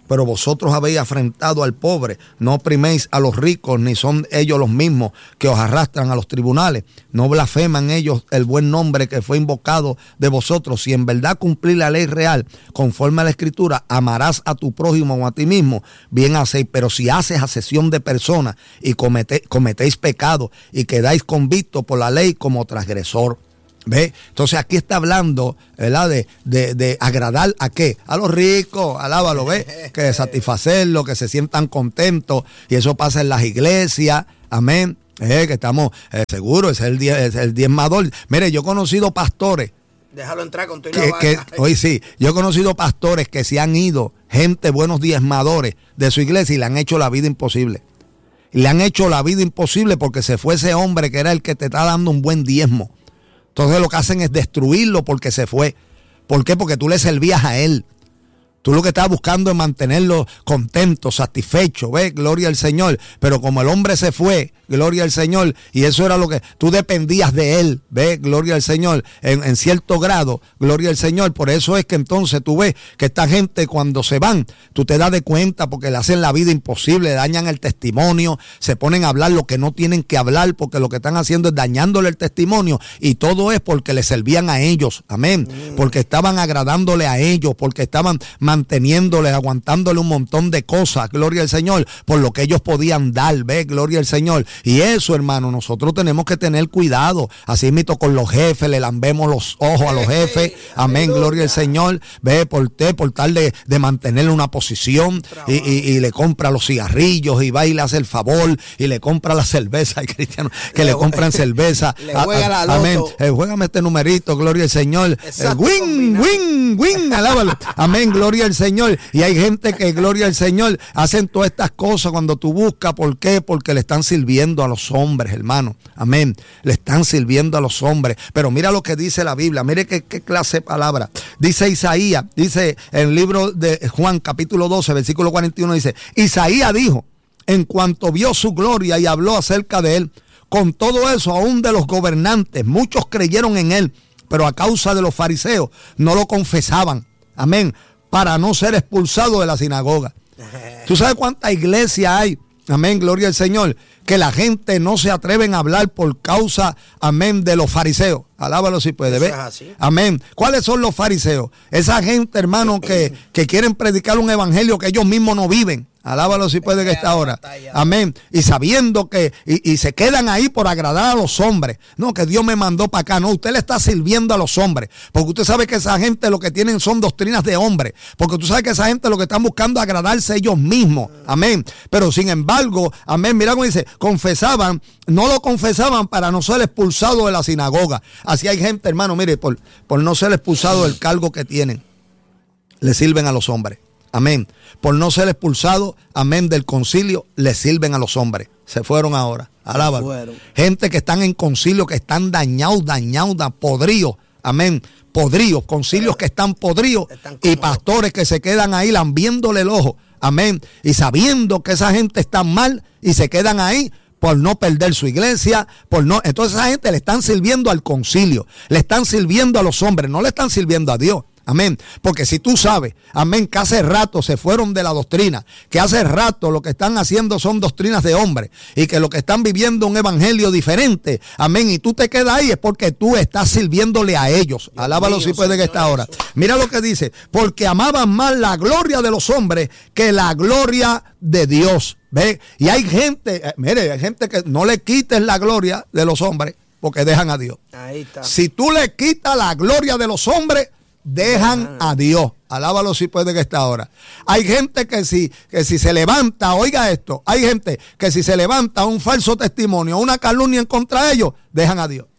pero vosotros habéis afrentado al pobre, no opriméis a los ricos, ni son ellos los mismos que os arrastran a los tribunales, no blasfeman ellos el buen nombre que fue invocado de vosotros. Si en verdad cumplís la ley real, conforme a la Escritura, amarás a tu prójimo o a ti mismo, bien hacéis. Pero si haces acepción de personas y cometéis pecado y quedáis convictos por la ley como transgresor. ¿Ve? Entonces aquí está hablando, ¿verdad? De agradar a qué, a los ricos, alábalo, ¿ve? Que de satisfacerlo, que se sientan contentos, y eso pasa en las iglesias, amén, que estamos seguros, es el diezmador. Mire, yo he conocido pastores, déjalo entrar con tu la vaca. Hoy sí, yo he conocido pastores que se han ido, gente buenos diezmadores de su iglesia, y le han hecho la vida imposible. Le han hecho la vida imposible porque se fue ese hombre que era el que te está dando un buen diezmo. Entonces lo que hacen es destruirlo porque se fue. ¿Por qué? Porque tú le servías a él. Tú lo que estabas buscando es mantenerlo contento, satisfecho, ¿ves? Gloria al Señor. Pero como el hombre se fue, gloria al Señor, y eso era lo que tú dependías de él, ¿ves? Gloria al Señor, en cierto grado, gloria al Señor. Por eso es que entonces tú ves que esta gente cuando se van, tú te das de cuenta porque le hacen la vida imposible, dañan el testimonio, se ponen a hablar lo que no tienen que hablar porque lo que están haciendo es dañándole el testimonio, y todo es porque le servían a ellos, amén, porque estaban agradándole a ellos, porque estaban manteniéndole, aguantándole un montón de cosas, gloria al Señor, por lo que ellos podían dar, ¿ves? Gloria al Señor. Y eso, hermano, nosotros tenemos que tener cuidado, así mismo con los jefes, le lambemos los ojos a los jefes, amén, gloria al Señor, ve, por tal de mantenerle una posición, y le compra los cigarrillos, y va y le hace el favor, y le compra la cerveza. Hay cristianos que le compran cerveza, le juega la loto. Amén, juégame este numerito, gloria al Señor, win, alábalo, amén, gloria al Señor. Y hay gente que, gloria al Señor, hacen todas estas cosas cuando tú buscas. ¿Por qué? Porque le están sirviendo a los hombres, hermano, amén, le están sirviendo a los hombres. Pero mira lo que dice la Biblia, mire qué clase de palabra. Dice Isaías, dice en el libro de Juan capítulo 12 versículo 41, dice: Isaías dijo, en cuanto vio su gloria y habló acerca de él, con todo eso aún de los gobernantes muchos creyeron en él, pero a causa de los fariseos no lo confesaban, amén, para no ser expulsado de la sinagoga. ¿Tú sabes cuánta iglesia hay? Amén, gloria al Señor, que la gente no se atreven a hablar por causa, amén, de los fariseos. Alábalo si puede, ¿ver? Amén. ¿Cuáles son los fariseos? Esa gente, hermano, que quieren predicar un evangelio que ellos mismos no viven. Alábalo si puede que esta hora. Amén. Y sabiendo que, y se quedan ahí por agradar a los hombres. No, que Dios me mandó para acá. No, usted le está sirviendo a los hombres. Porque usted sabe que esa gente lo que tienen son doctrinas de hombres. Porque tú sabes que esa gente lo que están buscando es agradarse ellos mismos. Amén. Pero sin embargo, amén, mira cómo dice, confesaban, no lo confesaban para no ser expulsado de la sinagoga. Así hay gente, hermano, mire, por no ser expulsado del cargo que tienen, le sirven a los hombres. Amén. Por no ser expulsado, amén, del concilio, le sirven a los hombres. Se fueron ahora. Alábalo. Gente que están en concilio, que están dañados, podridos. Amén. Podridos, concilios que están podridos, y pastores que se quedan ahí lambiéndole el ojo. Amén. Y sabiendo que esa gente está mal y se quedan ahí por no perder su iglesia, entonces esa gente le están sirviendo al concilio, le están sirviendo a los hombres, no le están sirviendo a Dios. Amén, porque si tú sabes, amén, que hace rato se fueron de la doctrina, que hace rato lo que están haciendo son doctrinas de hombres, y que lo que están viviendo un evangelio diferente, amén, y tú te quedas ahí, es porque tú estás sirviéndole a ellos. Dios alábalo mío, si puede que esta hora. Mira lo que dice, porque amaban más la gloria de los hombres que la gloria de Dios. ¿Ve? Y hay gente, mire, hay gente que no le quites la gloria de los hombres porque dejan a Dios. Ahí está. Si tú le quitas la gloria de los hombres, dejan a Dios. Alábalo si puede que esta hora. Hay gente que si se levanta, oiga esto, hay gente que si se levanta un falso testimonio, una calumnia en contra de ellos, dejan a Dios.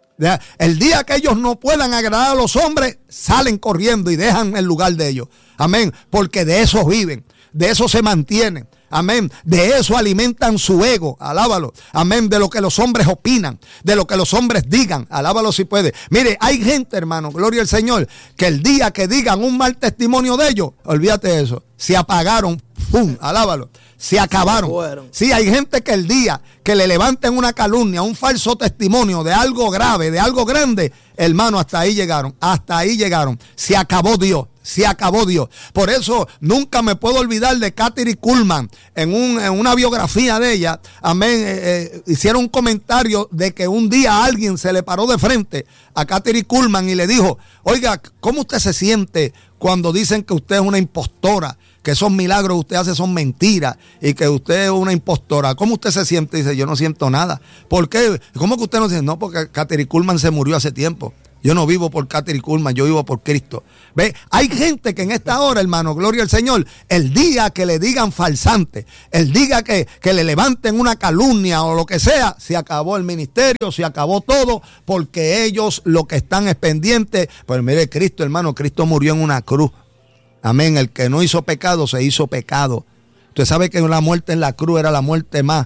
El día que ellos no puedan agradar a los hombres, salen corriendo y dejan el lugar de ellos. Amén. Porque de eso viven, de eso se mantienen. Amén. De eso alimentan su ego. Alábalo. Amén. De lo que los hombres opinan, de lo que los hombres digan. Alábalo si puede. Mire, hay gente, hermano, gloria al Señor, que el día que digan un mal testimonio de ellos, olvídate de eso, se apagaron. ¡Pum! Alábalo. Se acabaron. Sí, hay gente que el día que le levanten una calumnia, un falso testimonio de algo grave, de algo grande, hermano, hasta ahí llegaron. Hasta ahí llegaron. Se acabó Dios. se acabó Dios. Por eso nunca me puedo olvidar de Kathryn Kuhlman. En una biografía de ella, amén, hicieron un comentario de que un día alguien se le paró de frente a Kathryn Kuhlman y le dijo: oiga, ¿cómo usted se siente cuando dicen que usted es una impostora? Que esos milagros que usted hace son mentiras y que usted es una impostora. ¿Cómo usted se siente? Dice: yo no siento nada. ¿Por qué? ¿Cómo que usted no siente? No, porque Kathryn Kuhlman se murió hace tiempo. Yo no vivo por Kathryn Kuhlman, yo vivo por Cristo. ¿Ve? Hay gente que en esta hora, hermano, gloria al Señor, el día que le digan falsante, el día que le levanten una calumnia o lo que sea, se acabó el ministerio, se acabó todo, porque ellos lo que están es pendientes. Pues mire, Cristo, hermano, Cristo murió en una cruz. Amén. El que no hizo pecado se hizo pecado. Usted sabe que la muerte en la cruz era la muerte más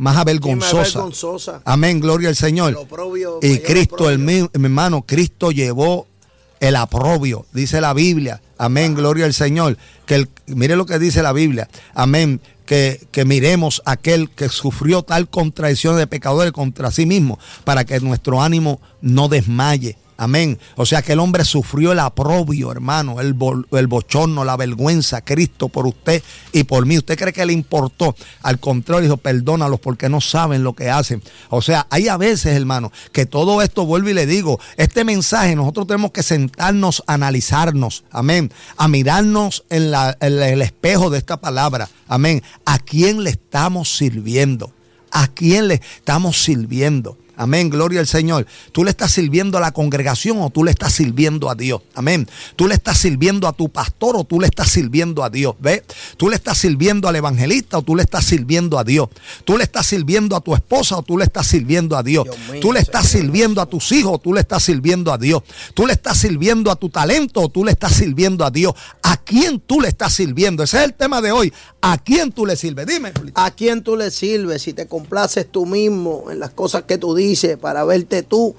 avergonzosa. Amén, gloria al Señor. Y Cristo, mi hermano, Cristo llevó el oprobio, dice la Biblia. Amén, gloria al Señor. Mire lo que dice la Biblia. Amén. Que miremos a aquel que sufrió tal contradicción de pecadores contra sí mismo, para que nuestro ánimo no desmaye. Amén. O sea que el hombre sufrió el oprobio, hermano, el bochorno, la vergüenza, Cristo por usted y por mí. ¿Usted cree que le importó? Al contrario, dijo: perdónalos porque no saben lo que hacen. O sea, hay a veces, hermano, que todo esto, vuelvo y le digo, este mensaje nosotros tenemos que sentarnos a analizarnos, amén, a mirarnos en el espejo de esta palabra, amén. ¿A quién le estamos sirviendo? ¿A quién le estamos sirviendo? Amén, gloria al Señor. ¿Tú le estás sirviendo a la congregación o tú le estás sirviendo a Dios? Amén. ¿Tú le estás sirviendo a tu pastor o tú le estás sirviendo a Dios? ¿Ve? ¿Tú le estás sirviendo al evangelista o tú le estás sirviendo a Dios? ¿Tú le estás sirviendo a tu esposa o tú le estás sirviendo a Dios? ¿Tú le estás sirviendo a tus hijos o tú le estás sirviendo a Dios? ¿Tú le estás sirviendo a tu talento o tú le estás sirviendo a Dios? ¿A quién tú le estás sirviendo? Ese es el tema de hoy. ¿A quién tú le sirves? Dime. ¿A quién tú le sirves? Si te complaces tú mismo en las cosas que tú dices para verte tú,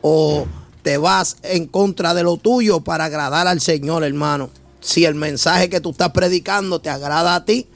o te vas en contra de lo tuyo para agradar al Señor, hermano. Si el mensaje que tú estás predicando te agrada a ti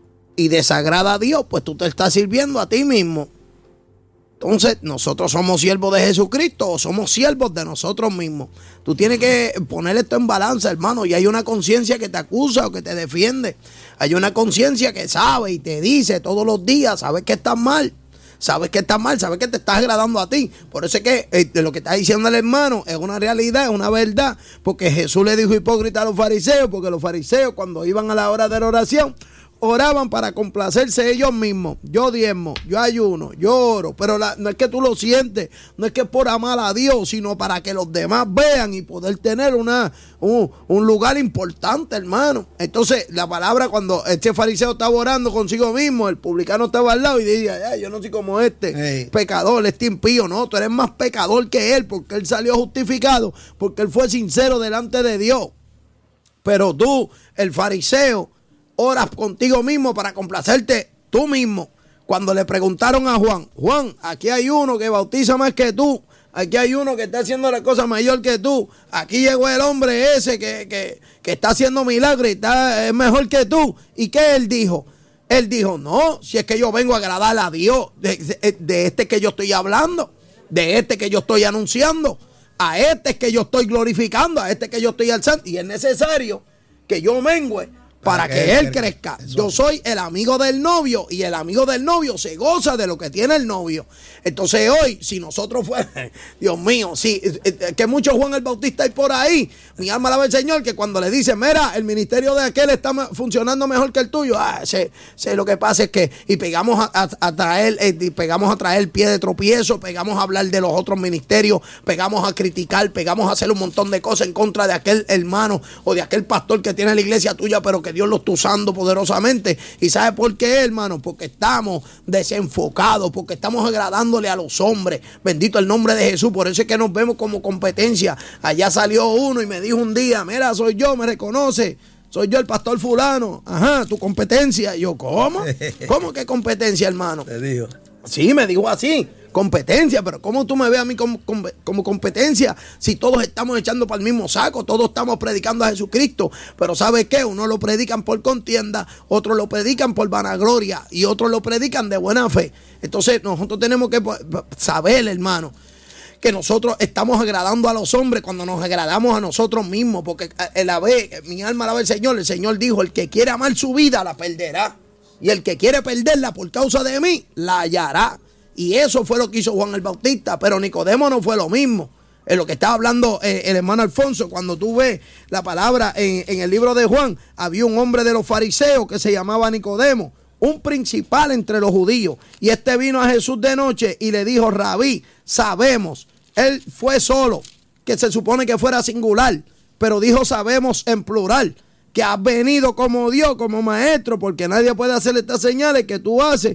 y desagrada a Dios, pues tú te estás sirviendo a ti mismo. Entonces, nosotros somos siervos de Jesucristo o somos siervos de nosotros mismos. Tú tienes que poner esto en balanza, hermano. Y hay una conciencia que te acusa o que te defiende. Hay una conciencia que sabe y te dice todos los días: sabes que estás mal. Sabes que estás mal, sabes que te estás agradando a ti. Por eso es que lo que está diciendo el hermano es una realidad, es una verdad. Porque Jesús le dijo hipócrita a los fariseos, porque los fariseos, cuando iban a la hora de la oración, oraban para complacerse ellos mismos. Yo diezmo, yo ayuno, yo oro, pero no es que tú lo sientes, no es que es por amar a Dios, sino para que los demás vean y poder tener un lugar importante, hermano. Entonces, la palabra, cuando este fariseo estaba orando consigo mismo, el publicano estaba al lado y decía: yo no soy como este pecador, este impío. No, tú eres más pecador que él, porque él salió justificado, porque él fue sincero delante de Dios. Pero tú, el fariseo, oras contigo mismo para complacerte tú mismo. Cuando le preguntaron a Juan, aquí hay uno que bautiza más que tú, aquí hay uno que está haciendo la cosa mayor que tú, aquí llegó el hombre ese que está haciendo milagros y es mejor que tú. ¿Y qué él dijo? Él dijo: no, si es que yo vengo a agradar a Dios, de este que yo estoy hablando, de este que yo estoy anunciando, a este que yo estoy glorificando, a este que yo estoy alzando, y es necesario que yo mengüe para que él crezca. Yo soy el amigo del novio y el amigo del novio se goza de lo que tiene el novio. Entonces hoy, si nosotros fuéramos, Dios mío, sí, que mucho Juan el Bautista hay por ahí, mi alma alaba al Señor, que cuando le dicen: mira, el ministerio de aquel está funcionando mejor que el tuyo, lo que pasa es que, y pegamos a traer pie de tropiezo, pegamos a hablar de los otros ministerios, pegamos a criticar, pegamos a hacer un montón de cosas en contra de aquel hermano o de aquel pastor que tiene la iglesia tuya, pero que Dios lo está usando poderosamente. ¿Y sabe por qué, hermano? Porque estamos desenfocados, porque estamos agradándole a los hombres. Bendito el nombre de Jesús. Por eso es que nos vemos como competencia. Allá salió uno y me dijo un día: mira, soy yo, me reconoce, soy yo el pastor fulano. Ajá, tu competencia. Y yo: ¿cómo? ¿Cómo que competencia, hermano? Te digo. Sí, me dijo así: competencia. Pero ¿cómo tú me ves a mí como competencia? Si todos estamos echando para el mismo saco, todos estamos predicando a Jesucristo. Pero ¿sabe qué? Unos lo predican por contienda, otros lo predican por vanagloria y otros lo predican de buena fe. Entonces nosotros tenemos que saber, hermano, que nosotros estamos agradando a los hombres cuando nos agradamos a nosotros mismos, porque mi alma alaba al Señor. El Señor dijo, el que quiere amar su vida la perderá, y el que quiere perderla por causa de mí la hallará. Y eso fue lo que hizo Juan el Bautista, pero Nicodemo no fue lo mismo. En lo que estaba hablando el hermano Alfonso, cuando tú ves la palabra en el libro de Juan, había un hombre de los fariseos que se llamaba Nicodemo, un principal entre los judíos, y este vino a Jesús de noche y le dijo, Rabí, sabemos, él fue solo, que se supone que fuera singular, pero dijo sabemos en plural, que has venido como Dios, como maestro, porque nadie puede hacer estas señales que tú haces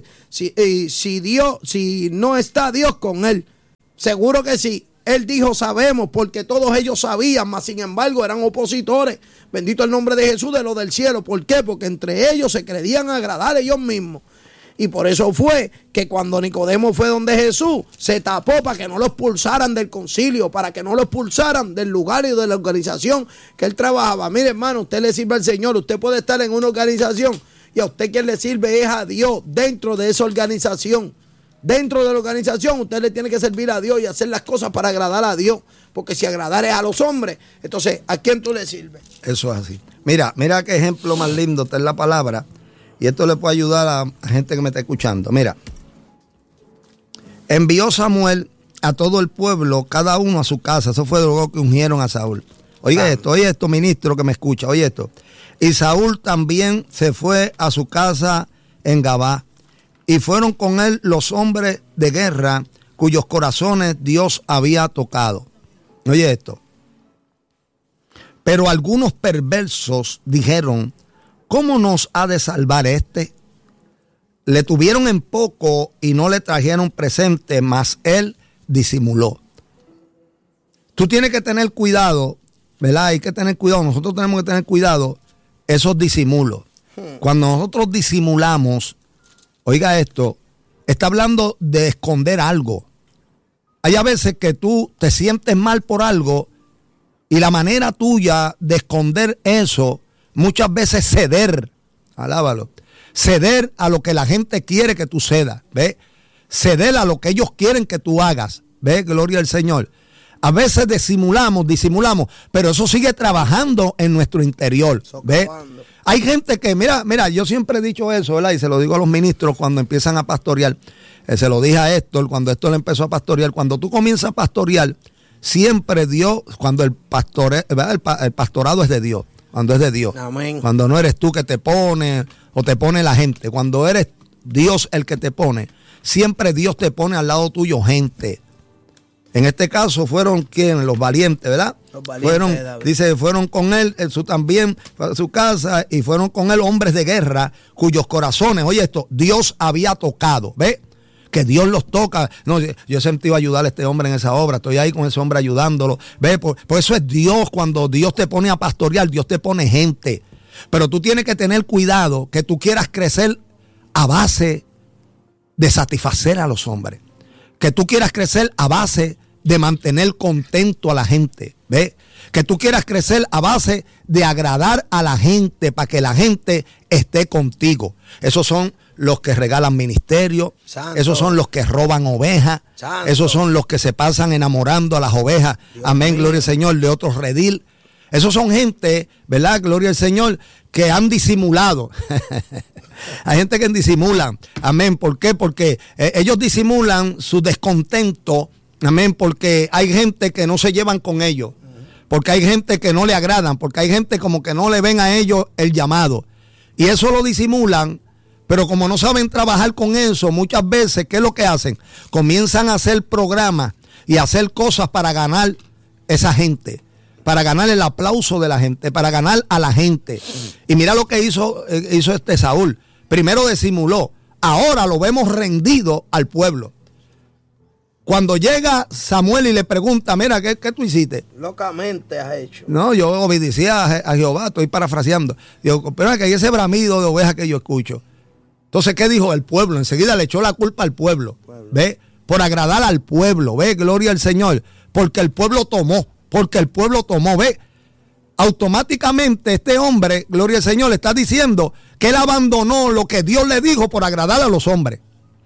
si no está Dios con él. Seguro que sí. Él dijo sabemos, porque todos ellos sabían, mas sin embargo eran opositores. Bendito el nombre de Jesús de los del cielo. ¿Por qué? Porque entre ellos se creían agradar a ellos mismos. Y por eso fue que cuando Nicodemo fue donde Jesús, se tapó para que no lo expulsaran del concilio, para que no lo expulsaran del lugar y de la organización que él trabajaba. Mire, hermano, usted le sirve al Señor, usted puede estar en una organización y a usted quien le sirve es a Dios dentro de esa organización. Dentro de la organización usted le tiene que servir a Dios y hacer las cosas para agradar a Dios. Porque si agradar es a los hombres, entonces ¿a quién tú le sirves? Eso es así. Mira qué ejemplo más lindo está en la palabra. Y esto le puede ayudar a gente que me está escuchando. Mira, envió Samuel a todo el pueblo, cada uno a su casa. Eso fue luego que ungieron a Saúl. Oye esto, ministro que me escucha, oye esto. Y Saúl también se fue a su casa en Gabá. Y fueron con él los hombres de guerra cuyos corazones Dios había tocado. Oye esto. Pero algunos perversos dijeron, ¿cómo nos ha de salvar este? Le tuvieron en poco y no le trajeron presente, mas él disimuló. Tú tienes que tener cuidado, ¿verdad? Hay que tener cuidado, nosotros tenemos que tener cuidado esos disimulos. Cuando nosotros disimulamos, oiga esto, está hablando de esconder algo. Hay a veces que tú te sientes mal por algo y la manera tuya de esconder eso, muchas veces ceder, alábalo, ceder a lo que la gente quiere que tú cedas, ¿ves? Ceder a lo que ellos quieren que tú hagas, ¿ves? Gloria al Señor. A veces disimulamos, pero eso sigue trabajando en nuestro interior, ¿ves? Hay gente que, mira, yo siempre he dicho eso, ¿verdad? Y se lo digo a los ministros cuando empiezan a pastorear. Se lo dije a Héctor cuando Héctor empezó a pastorear. Cuando tú comienzas a pastorear, siempre Dios, cuando el pastorado es de Dios, cuando es de Dios. Amén. Cuando no eres tú que te pone o te pone la gente. Cuando eres Dios el que te pone, siempre Dios te pone al lado tuyo gente. En este caso fueron quienes, los valientes, ¿verdad? Los valientes, fueron con él, también a su casa, y fueron con él hombres de guerra cuyos corazones, oye esto, Dios había tocado, ¿ves? Que Dios los toca. No, yo he sentido ayudar a este hombre en esa obra, estoy ahí con ese hombre ayudándolo, ¿ves? Por eso es Dios, cuando Dios te pone a pastorear, Dios te pone gente. Pero tú tienes que tener cuidado que tú quieras crecer a base de satisfacer a los hombres. Que tú quieras crecer a base de mantener contento a la gente, ¿ves? Que tú quieras crecer a base de agradar a la gente para que la gente esté contigo. Esos son los que regalan ministerio, esos son los que roban ovejas, esos son los que se pasan enamorando a las ovejas, amén, gloria al Señor, de otros redil. Esos son gente, ¿verdad? Gloria al Señor, que han disimulado. Hay gente que disimulan, amén. ¿Por qué? Porque ellos disimulan su descontento. Amén, porque hay gente que no se llevan con ellos, porque hay gente que no le agradan, porque hay gente como que no le ven a ellos el llamado. Y eso lo disimulan, pero como no saben trabajar con eso, muchas veces, ¿qué es lo que hacen? Comienzan a hacer programas y a hacer cosas para ganar esa gente, para ganar el aplauso de la gente, para ganar a la gente. Y mira lo que hizo este Saúl. Primero disimuló, ahora lo vemos rendido al pueblo. Cuando llega Samuel y le pregunta, mira, ¿qué tú hiciste? Locamente has hecho. No, yo obedecía a Jehová, estoy parafraseando. Digo, pero que hay ese bramido de oveja que yo escucho. Entonces, ¿qué dijo el pueblo? Enseguida le echó la culpa al pueblo. ¿Ve? Por agradar al pueblo, ¿ve? Gloria al Señor. Porque el pueblo tomó, ¿ve? Automáticamente este hombre, gloria al Señor, le está diciendo que él abandonó lo que Dios le dijo por agradar a los hombres.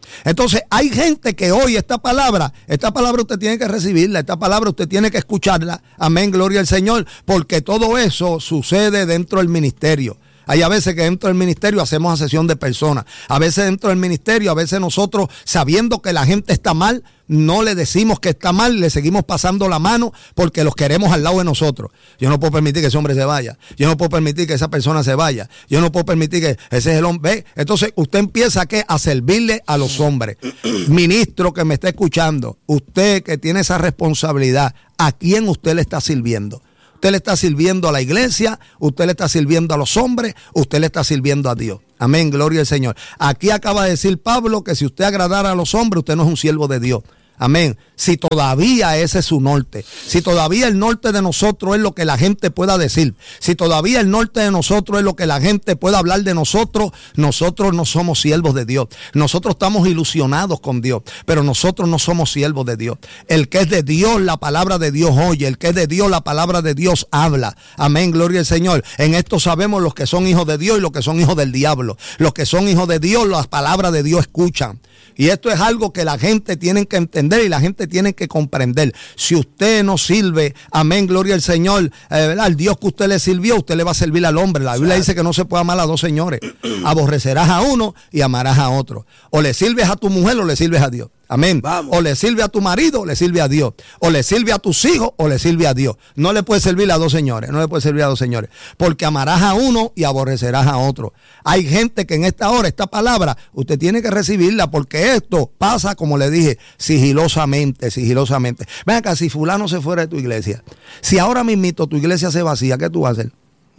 Entonces, hay gente que hoy esta palabra usted tiene que recibirla, esta palabra usted tiene que escucharla. Amén, gloria al Señor, porque todo eso sucede dentro del ministerio. Hay a veces que dentro del ministerio hacemos asesión de personas. A veces dentro del ministerio, a veces nosotros, sabiendo que la gente está mal, no le decimos que está mal, le seguimos pasando la mano porque los queremos al lado de nosotros. Yo no puedo permitir que ese hombre se vaya. Yo no puedo permitir que esa persona se vaya. Yo no puedo permitir que ese es el hombre. ¿Ve? Entonces usted empieza a servirle a los hombres. Ministro que me está escuchando, usted que tiene esa responsabilidad, ¿a quién usted le está sirviendo? Usted le está sirviendo a la iglesia, usted le está sirviendo a los hombres, usted le está sirviendo a Dios. Amén, gloria al Señor. Aquí acaba de decir Pablo que si usted agradara a los hombres, usted no es un siervo de Dios. Amén. Si todavía ese es su norte, si todavía el norte de nosotros es lo que la gente pueda decir, si todavía el norte de nosotros es lo que la gente pueda hablar de nosotros, nosotros no somos siervos de Dios. Nosotros estamos ilusionados con Dios, pero nosotros no somos siervos de Dios. El que es de Dios, la palabra de Dios oye. El que es de Dios, la palabra de Dios habla. Amén, gloria al Señor. En esto sabemos los que son hijos de Dios y los que son hijos del diablo. Los que son hijos de Dios, las palabras de Dios escuchan. Y esto es algo que la gente tiene que entender y la gente tiene que comprender. Si usted no sirve, amén, gloria al Señor, al Dios que usted le sirvió, usted le va a servir al hombre. La Biblia dice que no se puede amar a dos señores. Aborrecerás a uno y amarás a otro. O le sirves a tu mujer o le sirves a Dios. Amén. Vamos. O le sirve a tu marido o le sirve a Dios. O le sirve a tus hijos o le sirve a Dios. No le puede servir a dos señores. No le puede servir a dos señores. Porque amarás a uno y aborrecerás a otro. Hay gente que en esta hora, esta palabra, usted tiene que recibirla porque esto pasa, como le dije, sigilosamente, sigilosamente. Ven acá, si fulano se fuera de tu iglesia, si ahora mismito tu iglesia se vacía, ¿qué tú vas a hacer?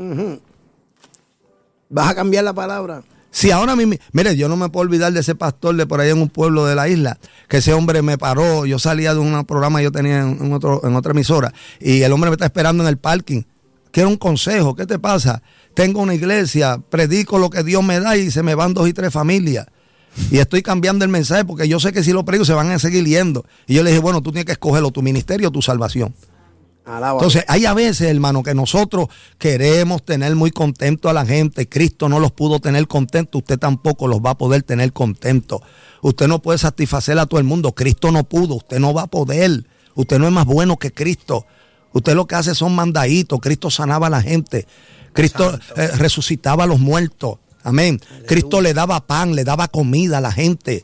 ¿Vas a cambiar la palabra? Si ahora mismo, mire, yo no me puedo olvidar de ese pastor de por ahí en un pueblo de la isla, que ese hombre me paró, yo salía de un programa que yo tenía en otra emisora, y el hombre me está esperando en el parking. Quiero un consejo, ¿qué te pasa? Tengo una iglesia, predico lo que Dios me da y se me van 2 y 3 familias. Y estoy cambiando el mensaje porque yo sé que si lo predico se van a seguir yendo. Y yo le dije, bueno, tú tienes que escogerlo, tu ministerio o tu salvación. Entonces hay a veces, hermano, que nosotros queremos tener muy contento a la gente. Cristo no los pudo tener contentos, usted tampoco los va a poder tener contentos. Usted no puede satisfacer a todo el mundo. Cristo no pudo, usted no va a poder. Usted no es más bueno que Cristo. Usted lo que hace son mandaditos. Cristo sanaba a la gente. Cristo resucitaba a los muertos. Amén. Aleluya. Cristo le daba pan, le daba comida a la gente.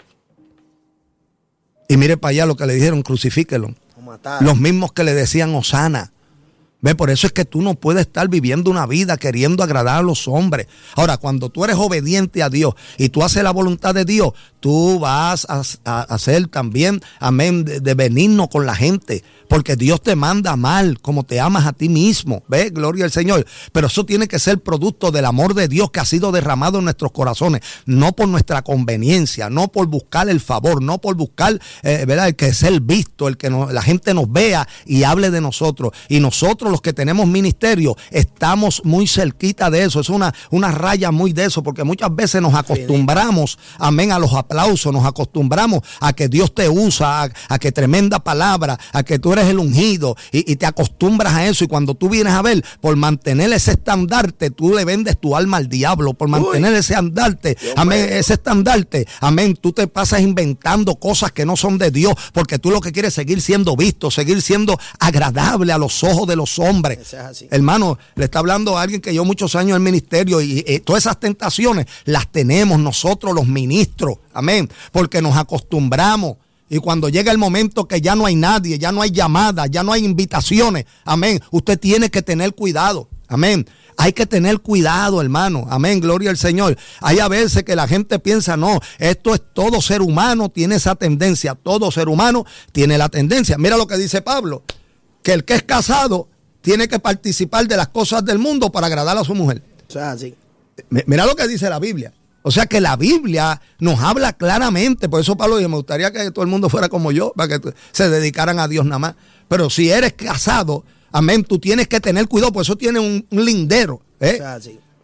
Y mire para allá lo que le dijeron, crucifíquelo. Los mismos que le decían Hosana. ¿Ve? Por eso es que tú no puedes estar viviendo una vida queriendo agradar a los hombres. Ahora, cuando tú eres obediente a Dios y tú haces la voluntad de Dios, tú vas a ser también, amén, de benigno con la gente. Porque Dios te manda amar como te amas a ti mismo. ¿Ve? Gloria al Señor. Pero eso tiene que ser producto del amor de Dios que ha sido derramado en nuestros corazones. No por nuestra conveniencia, no por buscar el favor, no por buscar, ¿verdad? El que ser visto, el que la gente nos vea y hable de nosotros. Y nosotros, los que tenemos ministerio, estamos muy cerquita de eso. Es una raya muy de eso, porque muchas veces nos acostumbramos, amén, a los aplausos, nos acostumbramos a que Dios te usa, a que tremenda palabra, a que tú eres el ungido y te acostumbras a eso. Y cuando tú vienes a ver, por mantener ese estandarte, tú le vendes tu alma al diablo. Por mantener ese andarte, amén, ese estandarte, amén, tú te pasas inventando cosas que no son de Dios, porque tú lo que quieres es seguir siendo visto, seguir siendo agradable a los ojos de los hombres. Es así. Hermano, le está hablando a alguien que lleva muchos años en el ministerio y todas esas tentaciones las tenemos nosotros los ministros, amén, porque nos acostumbramos. Y cuando llega el momento que ya no hay nadie, ya no hay llamadas, ya no hay invitaciones, amén, usted tiene que tener cuidado, amén. Hay que tener cuidado, hermano, amén, gloria al Señor. Hay a veces que la gente piensa, no, esto es todo ser humano, tiene esa tendencia, todo ser humano tiene la tendencia. Mira lo que dice Pablo, que el que es casado tiene que participar de las cosas del mundo para agradar a su mujer. O sea, sí. Mira lo que dice la Biblia. O sea que la Biblia nos habla claramente. Por eso Pablo dice, me gustaría que todo el mundo fuera como yo, para que se dedicaran a Dios nada más. Pero si eres casado, amén, tú tienes que tener cuidado, por eso tiene un lindero. O sea, sí.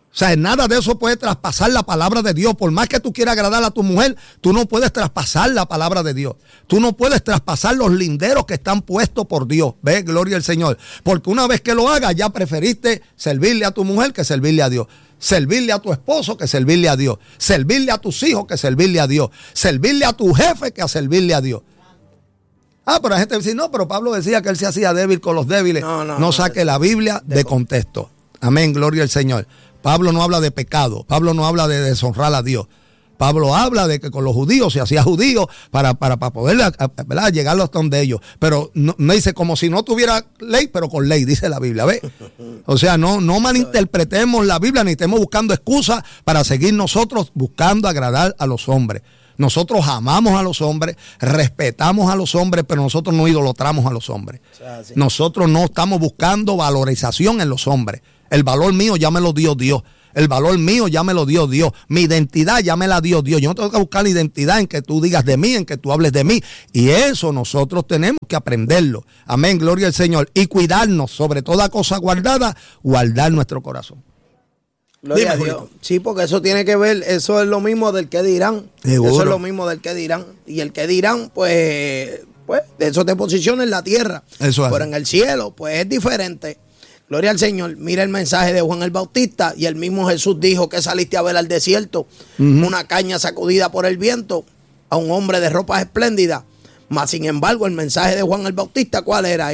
O sea, nada de eso puede traspasar la palabra de Dios. Por más que tú quieras agradar a tu mujer, tú no puedes traspasar la palabra de Dios. Tú no puedes traspasar los linderos que están puestos por Dios. ¿Ves? Gloria al Señor. Porque una vez que lo hagas, ya preferiste servirle a tu mujer que servirle a Dios. Servirle a tu esposo que servirle a Dios. Servirle a tus hijos que servirle a Dios. Servirle a tu jefe que a servirle a Dios. Pero la gente dice, no, pero Pablo decía que él se hacía débil con los débiles. No saque la Biblia de contexto. Amén, gloria al Señor. Pablo no habla de pecado, Pablo no habla de deshonrar a Dios. Pablo habla de que con los judíos se hacía judío para poder, ¿verdad?, llegar hasta donde ellos. Pero no dice como si no tuviera ley, pero con ley, dice la Biblia. ¿Ves? O sea, no malinterpretemos la Biblia ni estemos buscando excusas para seguir nosotros buscando agradar a los hombres. Nosotros amamos a los hombres, respetamos a los hombres, pero nosotros no idolatramos a los hombres. Nosotros no estamos buscando valorización en los hombres. El valor mío ya me lo dio Dios. El valor mío ya me lo dio Dios. Mi identidad ya me la dio Dios. Yo no tengo que buscar la identidad en que tú digas de mí, en que tú hables de mí. Y eso nosotros tenemos que aprenderlo. Amén, gloria al Señor. Y cuidarnos, sobre toda cosa guardada, guardar nuestro corazón. Gloria a Dios. Sí, porque eso tiene que ver, eso es lo mismo del que dirán. Seguro. Eso es lo mismo del que dirán. Y el que dirán, pues eso te posiciona en la tierra. Eso es. Pero en el cielo, pues es diferente. Gloria al Señor. Mira el mensaje de Juan el Bautista. Y el mismo Jesús dijo que saliste a ver al desierto, una caña sacudida por el viento, a un hombre de ropas espléndidas. Mas sin embargo, el mensaje de Juan el Bautista, ¿cuál era?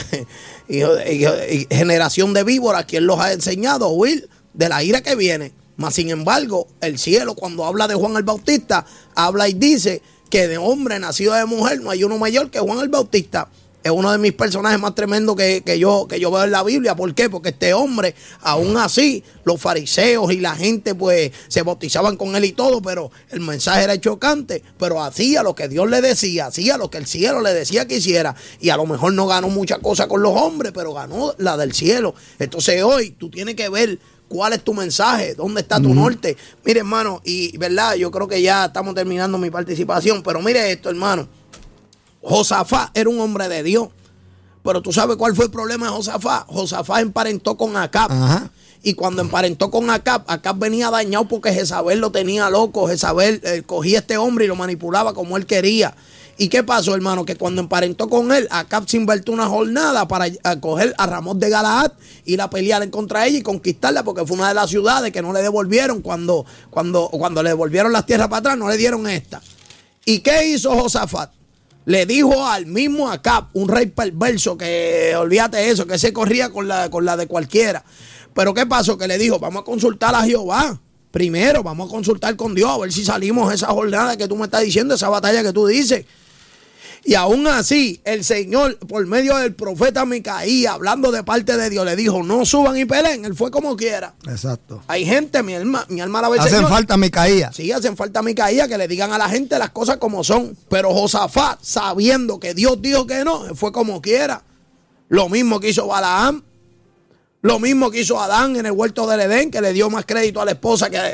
Generación de víboras, ¿quién los ha enseñado a huir de la ira que viene? Mas sin embargo, el cielo, cuando habla de Juan el Bautista, habla y dice que de hombre nacido de mujer no hay uno mayor que Juan el Bautista. Es uno de mis personajes más tremendos que yo veo en la Biblia. ¿Por qué? Porque este hombre, aún así, los fariseos y la gente pues se bautizaban con él y todo, pero el mensaje era chocante, pero hacía lo que Dios le decía, hacía lo que el cielo le decía que hiciera. Y a lo mejor no ganó mucha cosa con los hombres, pero ganó la del cielo. Entonces hoy tú tienes que ver cuál es tu mensaje, dónde está tu norte. Mire, hermano, y verdad, yo creo que ya estamos terminando mi participación, pero mire esto, hermano. Josafat era un hombre de Dios, pero tú sabes cuál fue el problema de Josafat. Josafat emparentó con Acab. Ajá. Y cuando emparentó con Acab, Acab venía dañado porque Jezabel lo tenía loco. Jezabel cogía a este hombre y lo manipulaba como él quería. ¿Y qué pasó, hermano? Que cuando emparentó con él, Acab se invirtió una jornada para coger a Ramot de Galaad, ir a pelear en contra ella y conquistarla, porque fue una de las ciudades que no le devolvieron cuando le devolvieron las tierras para atrás, no le dieron esta. ¿Y qué hizo Josafat? Le dijo al mismo Acab, un rey perverso, que olvídate eso, que se corría con la de cualquiera. Pero ¿qué pasó? Que le dijo, vamos a consultar a Jehová. Primero, vamos a consultar con Dios, a ver si salimos de esa jornada que tú me estás diciendo, esa batalla que tú dices. Y aún así, el Señor, por medio del profeta Micaías, hablando de parte de Dios, le dijo, no suban y peleen. Él fue como quiera. Exacto. Hay gente, mi alma la ve. Hacen falta Micaías. Sí, hacen falta Micaías, que le digan a la gente las cosas como son. Pero Josafat, sabiendo que Dios dijo que no, él fue como quiera. Lo mismo que hizo Balaam. Lo mismo que hizo Adán en el huerto del Edén, que le dio más crédito a la esposa que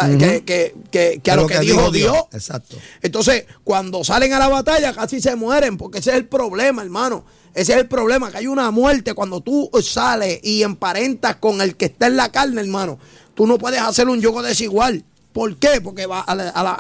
a lo que dijo Dios. Exacto. Entonces, cuando salen a la batalla, casi se mueren, porque ese es el problema, hermano. Ese es el problema, que hay una muerte cuando tú sales y emparentas con el que está en la carne, hermano. Tú no puedes hacer un yugo desigual. ¿Por qué? Porque a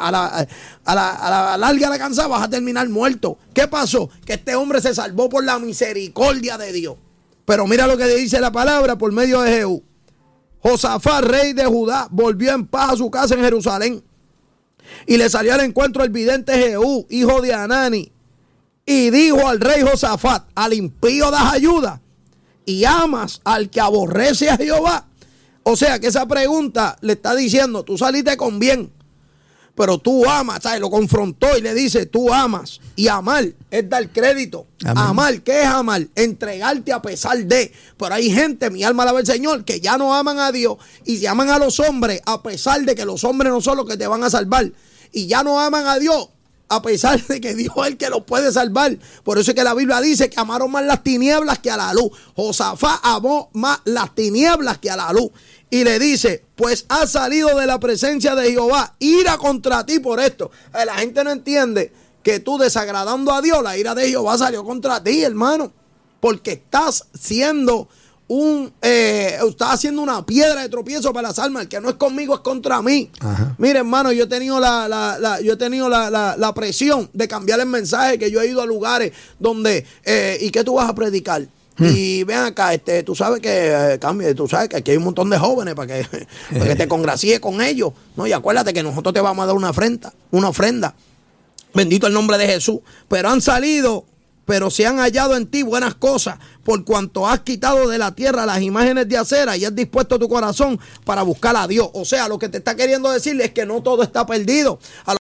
la larga, a la cansada, vas a terminar muerto. ¿Qué pasó? Que este hombre se salvó por la misericordia de Dios. Pero mira lo que dice la palabra por medio de Jehú. Josafat, rey de Judá, volvió en paz a su casa en Jerusalén. Y le salió al encuentro el vidente Jehú, hijo de Anani. Y dijo al rey Josafat, al impío das ayuda y amas al que aborrece a Jehová. O sea que esa pregunta le está diciendo, tú saliste con bien, pero tú amas, ¿sabes? Lo confrontó y le dice, tú amas. Y amar es dar crédito. Amén. Amar, ¿qué es amar? Entregarte a pesar de. Pero hay gente, mi alma alaba al Señor, que ya no aman a Dios y se aman a los hombres a pesar de que los hombres no son los que te van a salvar. Y ya no aman a Dios a pesar de que Dios es el que los puede salvar. Por eso es que la Biblia dice que amaron más las tinieblas que a la luz. Josafat amó más las tinieblas que a la luz. Y le dice, pues ha salido de la presencia de Jehová ira contra ti por esto. La gente no entiende que tú desagradando a Dios, la ira de Jehová salió contra ti, hermano. Porque estás siendo estás haciendo una piedra de tropiezo para las almas. El que no es conmigo es contra mí. Ajá. Mire, hermano, yo he tenido la presión de cambiar el mensaje, que yo he ido a lugares donde, ¿y qué tú vas a predicar? Y ven acá, tú sabes que tú sabes que aquí hay un montón de jóvenes para que te congracies con ellos. No, y acuérdate que nosotros te vamos a dar una ofrenda. Bendito el nombre de Jesús. Pero se han hallado en ti buenas cosas, por cuanto has quitado de la tierra las imágenes de acera y has dispuesto tu corazón para buscar a Dios. O sea, lo que te está queriendo decir es que no todo está perdido.